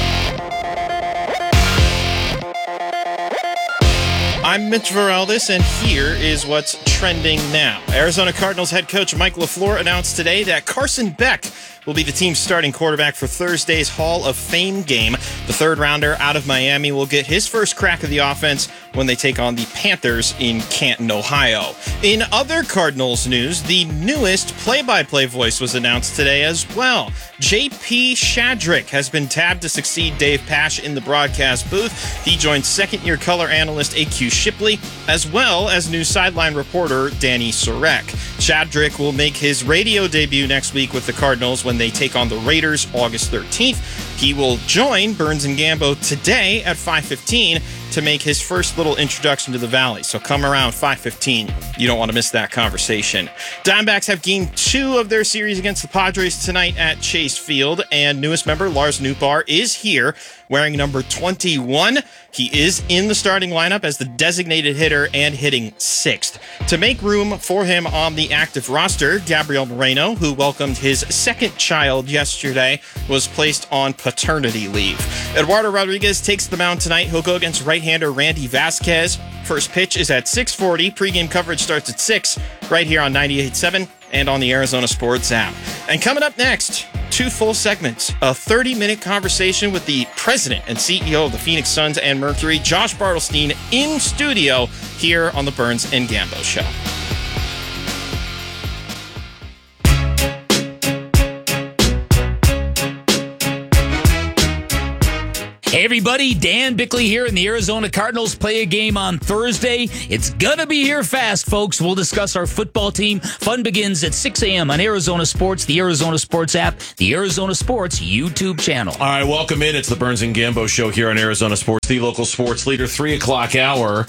I'm Mitch Vareldis, and here is what's trending now. Arizona Cardinals head coach Mike LaFleur announced today that Carson Beck will be the team's starting quarterback for Thursday's Hall of Fame game. The third rounder out of Miami will get his first crack of the offense when they take on the Panthers in Canton, Ohio. In other Cardinals news, the newest play-by-play voice was announced today as well. J P Shadrick has been tabbed to succeed Dave Pasch in the broadcast booth. He joins second-year color analyst A Q Shipley, as well as new sideline reporter Danny Sorek. Shadrick will make his radio debut next week with the Cardinals when they take on the Raiders August thirteenth. He will join Burns and Gambo today at five fifteen to make his first little introduction to the Valley. So come around five fifteen. You don't want to miss that conversation. Diamondbacks have gained two of their series against the Padres tonight at Chase Field, and newest member Lars Nootbaar is here wearing number twenty-one. He is in the starting lineup as the designated hitter and hitting sixth. To make room for him on the active roster, Gabriel Moreno, who welcomed his second child yesterday, was placed on paternity leave. Eduardo Rodriguez takes the mound tonight. He'll go against right-hander Randy Vasquez. First pitch is at six forty. Pre-game coverage starts at six right here on ninety-eight point seven and on the Arizona Sports app. And coming up next, two full segments, a thirty-minute conversation with the president and C E O of the Phoenix Suns and Mercury, Josh Bartelstein, in studio here on the Burns and Gambo Show. Hey everybody, Dan Bickley here, and the Arizona Cardinals play a game on Thursday. It's gonna be here fast, folks. We'll discuss our football team. Fun begins at six a.m. on Arizona Sports, the Arizona Sports app, the Arizona Sports YouTube channel. All right, welcome in. It's the Burns and Gambo Show here on Arizona Sports, the local sports leader, three o'clock hour.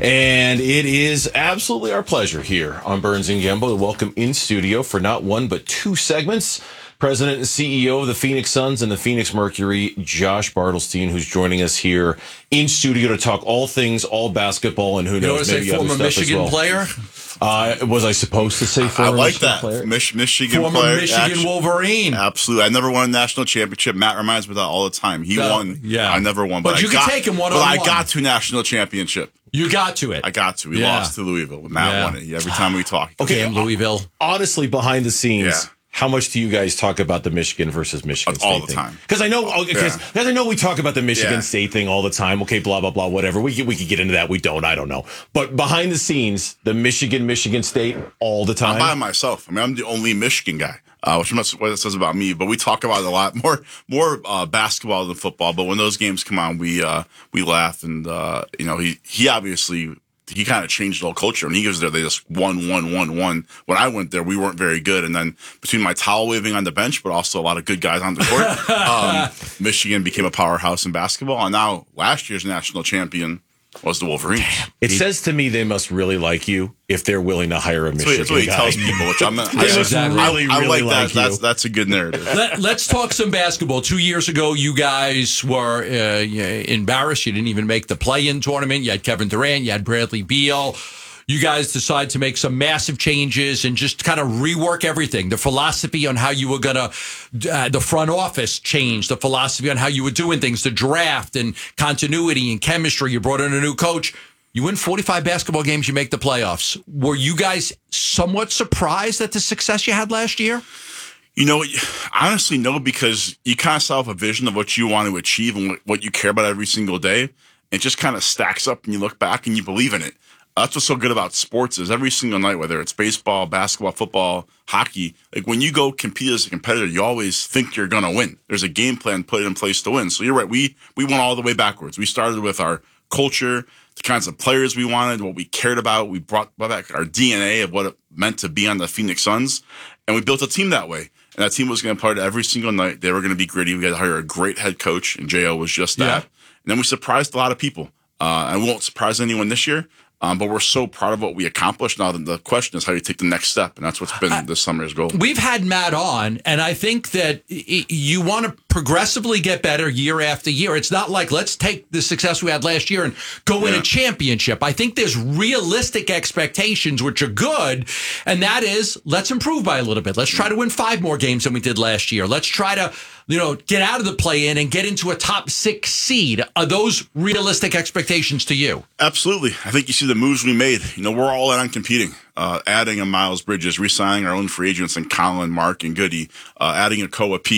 And it is absolutely our pleasure here on Burns and Gambo to welcome in studio for not one but two segments, President and C E O of the Phoenix Suns and the Phoenix Mercury, Josh Bartelstein, who's joining us here in studio to talk all things, all basketball, and who You knows, know, maybe say other former stuff Michigan as well. player? Uh, was I supposed to say former I like Michigan that. player? Mich- Michigan Former player. Michigan Actually, Wolverine. Absolutely. I never won a national championship. Matt reminds me of that all the time. He No, won. yeah. I never won. But But, you I can got, take him But one-on-one. I got to national championship. You got to it. I got to. We Yeah. lost to Louisville. Matt Yeah. won it every time we talk. Okay, Damn Louisville. Honestly, behind the scenes, Yeah. how much do you guys talk about the Michigan versus Michigan State All the thing? time. Because I know, because Yeah. I know we talk about the Michigan Yeah. State thing all the time. Okay, blah blah blah, whatever. We could, we could get into that. We don't. I don't know. But behind the scenes, the Michigan Michigan State all the time. I'm by myself. I mean, I'm the only Michigan guy, uh, which I'm not what it says about me. But we talk about it a lot more, more uh, basketball than football. But when those games come on, we uh, we laugh, and uh, you know, he he obviously. He kind of changed the whole culture. When he goes there, they just won, won, won, won. When I went there, we weren't very good. And then between my towel waving on the bench, but also a lot of good guys on the court, um, Michigan became a powerhouse in basketball. And now last year's national champion was the Wolverines. It says to me they must really like you if they're willing to hire a That's what, Michigan that's what he guy. tells people, which I'm not. They I, must I, really, I really like that. like you. That's that's a good narrative. Let, let's talk some basketball. Two years ago, you guys were uh, embarrassed. You didn't even make the play-in tournament. You had Kevin Durant. You had Bradley Beal. You guys decided to make some massive changes and just kind of rework everything. The philosophy on how you were going to, uh, the front office changed. The philosophy on how you were doing things, the draft and continuity and chemistry. You brought in a new coach. You win forty-five basketball games, you make the playoffs. Were you guys somewhat surprised at the success you had last year? You know, honestly, no, because you kind of saw a vision of what you want to achieve and what you care about every single day. It just kind of stacks up and you look back and you believe in it. That's what's so good about sports is every single night, whether it's baseball, basketball, football, hockey, like when you go compete as a competitor, you always think you're going to win. There's a game plan put in place to win. So you're right. We, we went all the way backwards. We started with our culture, the kinds of players we wanted, what we cared about. We brought back our D N A of what it meant to be on the Phoenix Suns. And we built a team that way. And that team was going to play every single night. They were going to be gritty. We had to hire a great head coach, and J O was just that. Yeah. And then we surprised a lot of people. Uh, and we won't surprise anyone this year. Um, but we're so proud of what we accomplished. Now the question is how you take the next step, and that's what's been uh, this summer's goal. We've had Matt on, and I think that y- you want to progressively get better year after year. It's not like let's take the success we had last year and go win Yeah. a championship. I think there's realistic expectations, which are good, and that is let's improve by a little bit. Let's try to win five more games than we did last year. Let's try to, you know, get out of the play-in and get into a top six seed. Are those realistic expectations to you? Absolutely. I think you see the moves we made. You know, we're all in on competing. Uh, adding a Miles Bridges, re-signing our own free agents and Colin, Mark, and Goody, uh, adding a Koa Pete.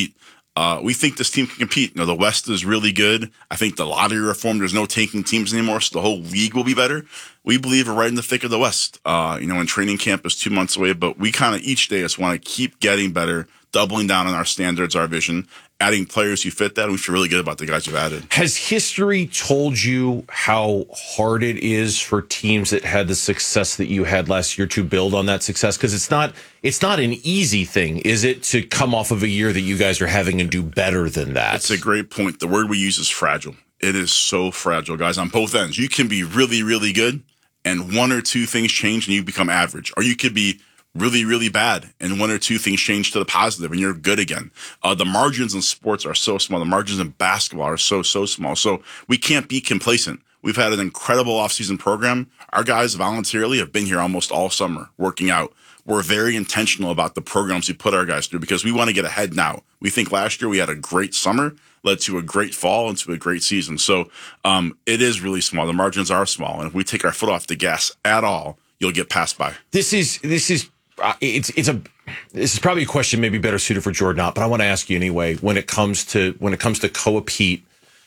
Uh, we think this team can compete. You know, the West is really good. I think the lottery reform, there's no tanking teams anymore, so the whole league will be better. We believe we're right in the thick of the West. Uh, you know, and training camp is two months away, but we kind of each day just want to keep getting better, doubling down on our standards, our vision, adding players who fit that, and we feel really good about the guys we've added. Has history told you how hard it is for teams that had the success that you had last year to build on that success? Because it's not it's not an easy thing, is it, to come off of a year that you guys are having and do better than that? That's a great point. The word we use is fragile. It is so fragile, guys, on both ends. You can be really, really good, and one or two things change and you become average. Or you could be really, really bad, and one or two things change to the positive, and you're good again. Uh, the margins in sports are so small. The margins in basketball are so, so small. So we can't be complacent. We've had an incredible offseason program. Our guys voluntarily have been here almost all summer, working out. We're very intentional about the programs we put our guys through because we want to get ahead now. We think last year we had a great summer, led to a great fall, and to a great season. So um, it is really small. The margins are small, and if we take our foot off the gas at all, you'll get passed by. This is this is. Uh, it's it's a this is probably a question maybe better suited for Jordan Ott, but I want to ask you anyway. When it comes to when it comes to Koa Pete,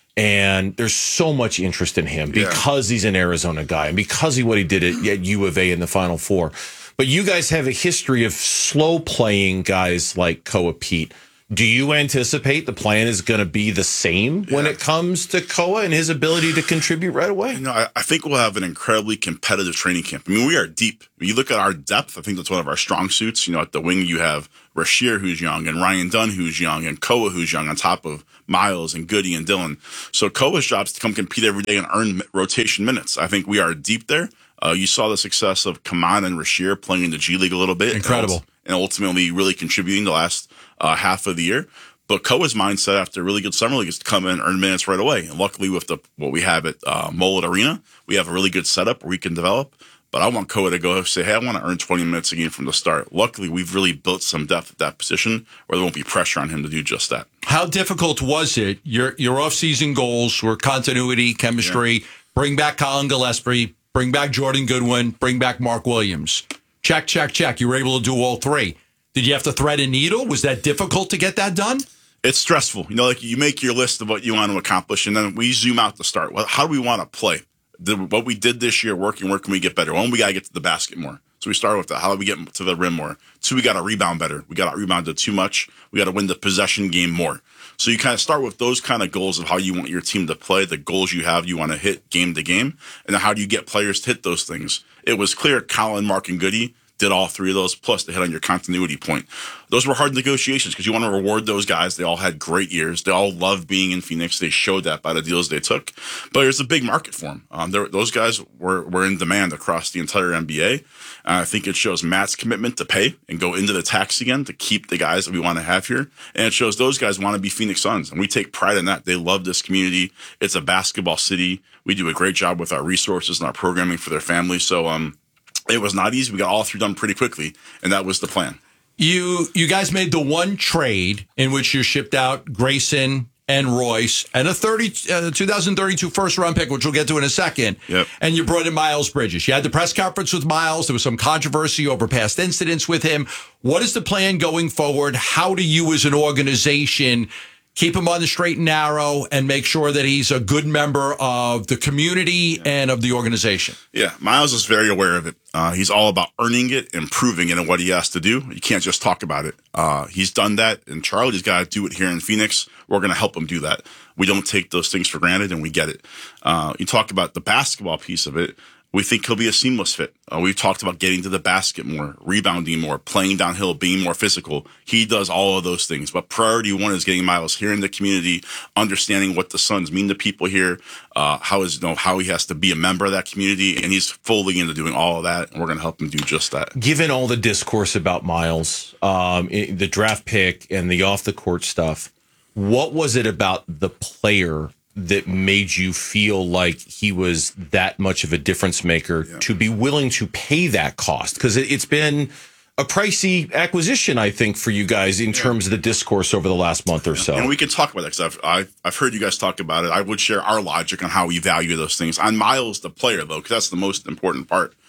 and there's so much interest in him because yeah. he's an Arizona guy and because he what he did at, at U of A in the Final Four. But you guys have a history of slow playing guys like Koa Pete. Do you anticipate the plan is going to be the same yeah. when it comes to Koa and his ability to contribute right away? You know, I, I think we'll have an incredibly competitive training camp. I mean, we are deep. When you look at our depth, I think that's one of our strong suits. You know, at the wing, you have Rasheer, who's young, and Ryan Dunn, who's young, and Koa, who's young, on top of Miles and Goody and Dylan. So Koa's job is to come compete every day and earn rotation minutes. I think we are deep there. Uh, you saw the success of Kaman and Rasheer playing in the G League a little bit. Incredible. And ultimately really contributing the last uh, half of the year. But Koa's mindset after a really good summer league is to come in and earn minutes right away. And luckily with the what we have at uh, Mullet Arena, we have a really good setup where we can develop. But I want Koa to go say, hey, I want to earn twenty minutes a game from the start. Luckily, we've really built some depth at that position where there won't be pressure on him to do just that. How difficult was it? Your your off-season goals were continuity, chemistry, yeah. bring back Colin Gillespie, bring back Jordan Goodwin, bring back Mark Williams. Check, check, check. You were able to do all three. Did you have to thread a needle? Was that difficult to get that done? It's stressful. You know, like you make your list of what you want to accomplish, and then we zoom out to start. Well, how do we want to play? The, what we did this year working, where can we get better? One, we got to get to the basket more. So we started with that. How do we get to the rim more? Two, we got to rebound better. We got to rebound too much. We got to win the possession game more. So you kind of start with those kind of goals of how you want your team to play, the goals you have you want to hit game to game, and then how do you get players to hit those things? It was clear Colin, Mark, and Goody did all three of those, plus they hit on your continuity point. Those were hard negotiations because you want to reward those guys. They all had great years. They all loved being in Phoenix. They showed that by the deals they took. But there's a big market for them. Um, those guys were, were in demand across the entire N B A. Uh, I think it shows Matt's commitment to pay and go into the tax again to keep the guys that we want to have here. And it shows those guys want to be Phoenix Suns. And we take pride in that. They love this community. It's a basketball city. We do a great job with our resources and our programming for their families. So, um, it was not easy. We got all three done pretty quickly, and that was the plan. You you guys made the one trade in which you shipped out Grayson and Royce and a thirty, uh, twenty thirty-two first-round pick, which we'll get to in a second. Yep. And you brought in Miles Bridges. You had the press conference with Miles. There was some controversy over past incidents with him. What is the plan going forward? How do you as an organization keep him on the straight and narrow and make sure that he's a good member of the community and of the organization? Yeah, Miles is very aware of it. Uh, he's all about earning it, improving it, and what he has to do. You can't just talk about it. Uh, he's done that, and Charlie's got to do it here in Phoenix. We're going to help him do that. We don't take those things for granted, and we get it. Uh, you talk about the basketball piece of it. We think he'll be a seamless fit. Uh, we've talked about getting to the basket more, rebounding more, playing downhill, being more physical. He does all of those things. But priority one is getting Miles here in the community, understanding what the Suns mean to people here, uh, how is you know how he has to be a member of that community, and he's fully into doing all of that. And we're going to help him do just that. Given all the discourse about Miles, um, the draft pick and the off the court stuff, what was it about the player that made you feel like he was that much of a difference maker yeah. to be willing to pay that cost? Because it, it's been a pricey acquisition, I think, for you guys in yeah. terms of the discourse over the last month or so. And we can talk about that because I've, I've, I've heard you guys talk about it. I would share our logic on how we value those things. On Miles, the player, though, because that's the most important part.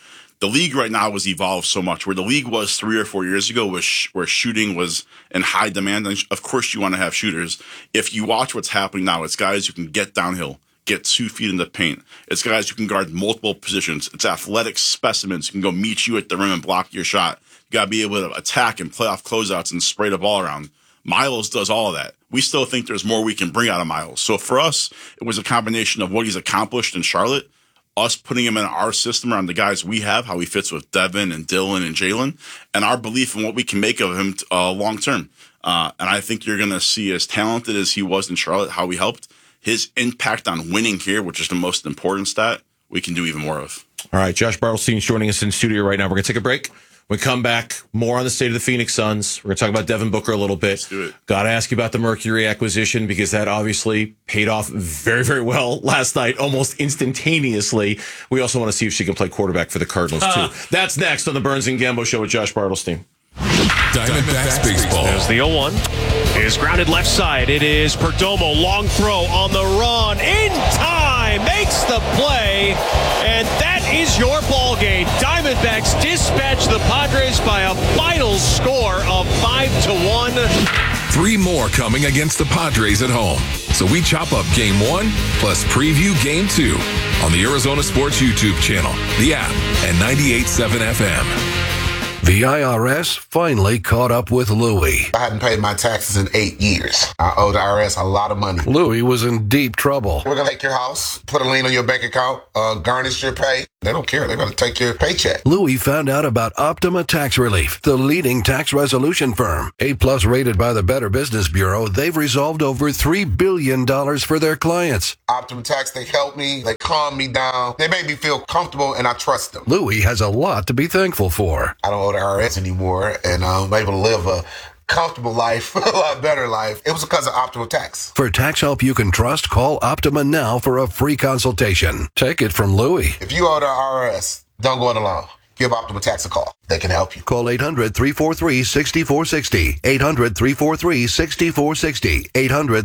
the league right now has evolved so much. Where the league was three or four years ago, was sh- where shooting was in high demand. And of course, you want to have shooters. If you watch what's happening now, it's guys who can get downhill, get two feet in the paint. It's guys who can guard multiple positions. It's athletic specimens who can go meet you at the rim and block your shot. You got to be able to attack and play off closeouts and spray the ball around. Miles does all of that. We still think there's more we can bring out of Miles. So for us, it was a combination of what he's accomplished in Charlotte, us putting him in our system around the guys we have, how he fits with Devin and Dylan and Jalen, and our belief in what we can make of him uh, long term. Uh, and I think you're going to see, as talented as he was in Charlotte, how he helped, his impact on winning here, which is the most important stat, we can do even more of. All right, Josh Bartelstein's joining us in studio right now. We're going to take a break. When we come back, more on the state of the Phoenix Suns. We're going to talk about Devin Booker a little bit. Let's do it. Got to ask you about the Mercury acquisition because that obviously paid off very, very well last night, almost instantaneously. We also want to see if she can play quarterback for the Cardinals, uh. too. That's next on the Burns and Gambo Show with Josh Bartelstein. Diamondbacks baseball. There's the oh one. Is grounded left side. It is Perdomo. Long throw on the run. In time. Makes the play. And that is your ball game. Diamondbacks dispatch the Padres by a final score of five to one. Three more coming against the Padres at home. So we chop up game one plus preview game two on the Arizona Sports YouTube channel, the app, and ninety-eight point seven F M. The I R S finally caught up with Louie. I hadn't paid my taxes in eight years. I owe the I R S a lot of money. Louie was in deep trouble. We're going to take your house, put a lien on your bank account, uh, garnish your pay. They don't care. They're going to take your paycheck. Louie found out about Optima Tax Relief, the leading tax resolution firm. A-plus rated by the Better Business Bureau, they've resolved over three billion dollars for their clients. Optima Tax, they helped me. They calmed me down. They made me feel comfortable, and I trust them. Louie has a lot to be thankful for. I don't owe the I R S anymore, and I'm able to live a comfortable life, a lot better life. It was because of Optima Tax. For tax help you can trust, call Optima now for a free consultation. Take it from Louie. If you owe the I R S, don't go it alone. Give Optima Tax a call. They can help you. Call eight hundred, three four three, six four six zero. eight hundred, three four three, six four six zero. eight hundred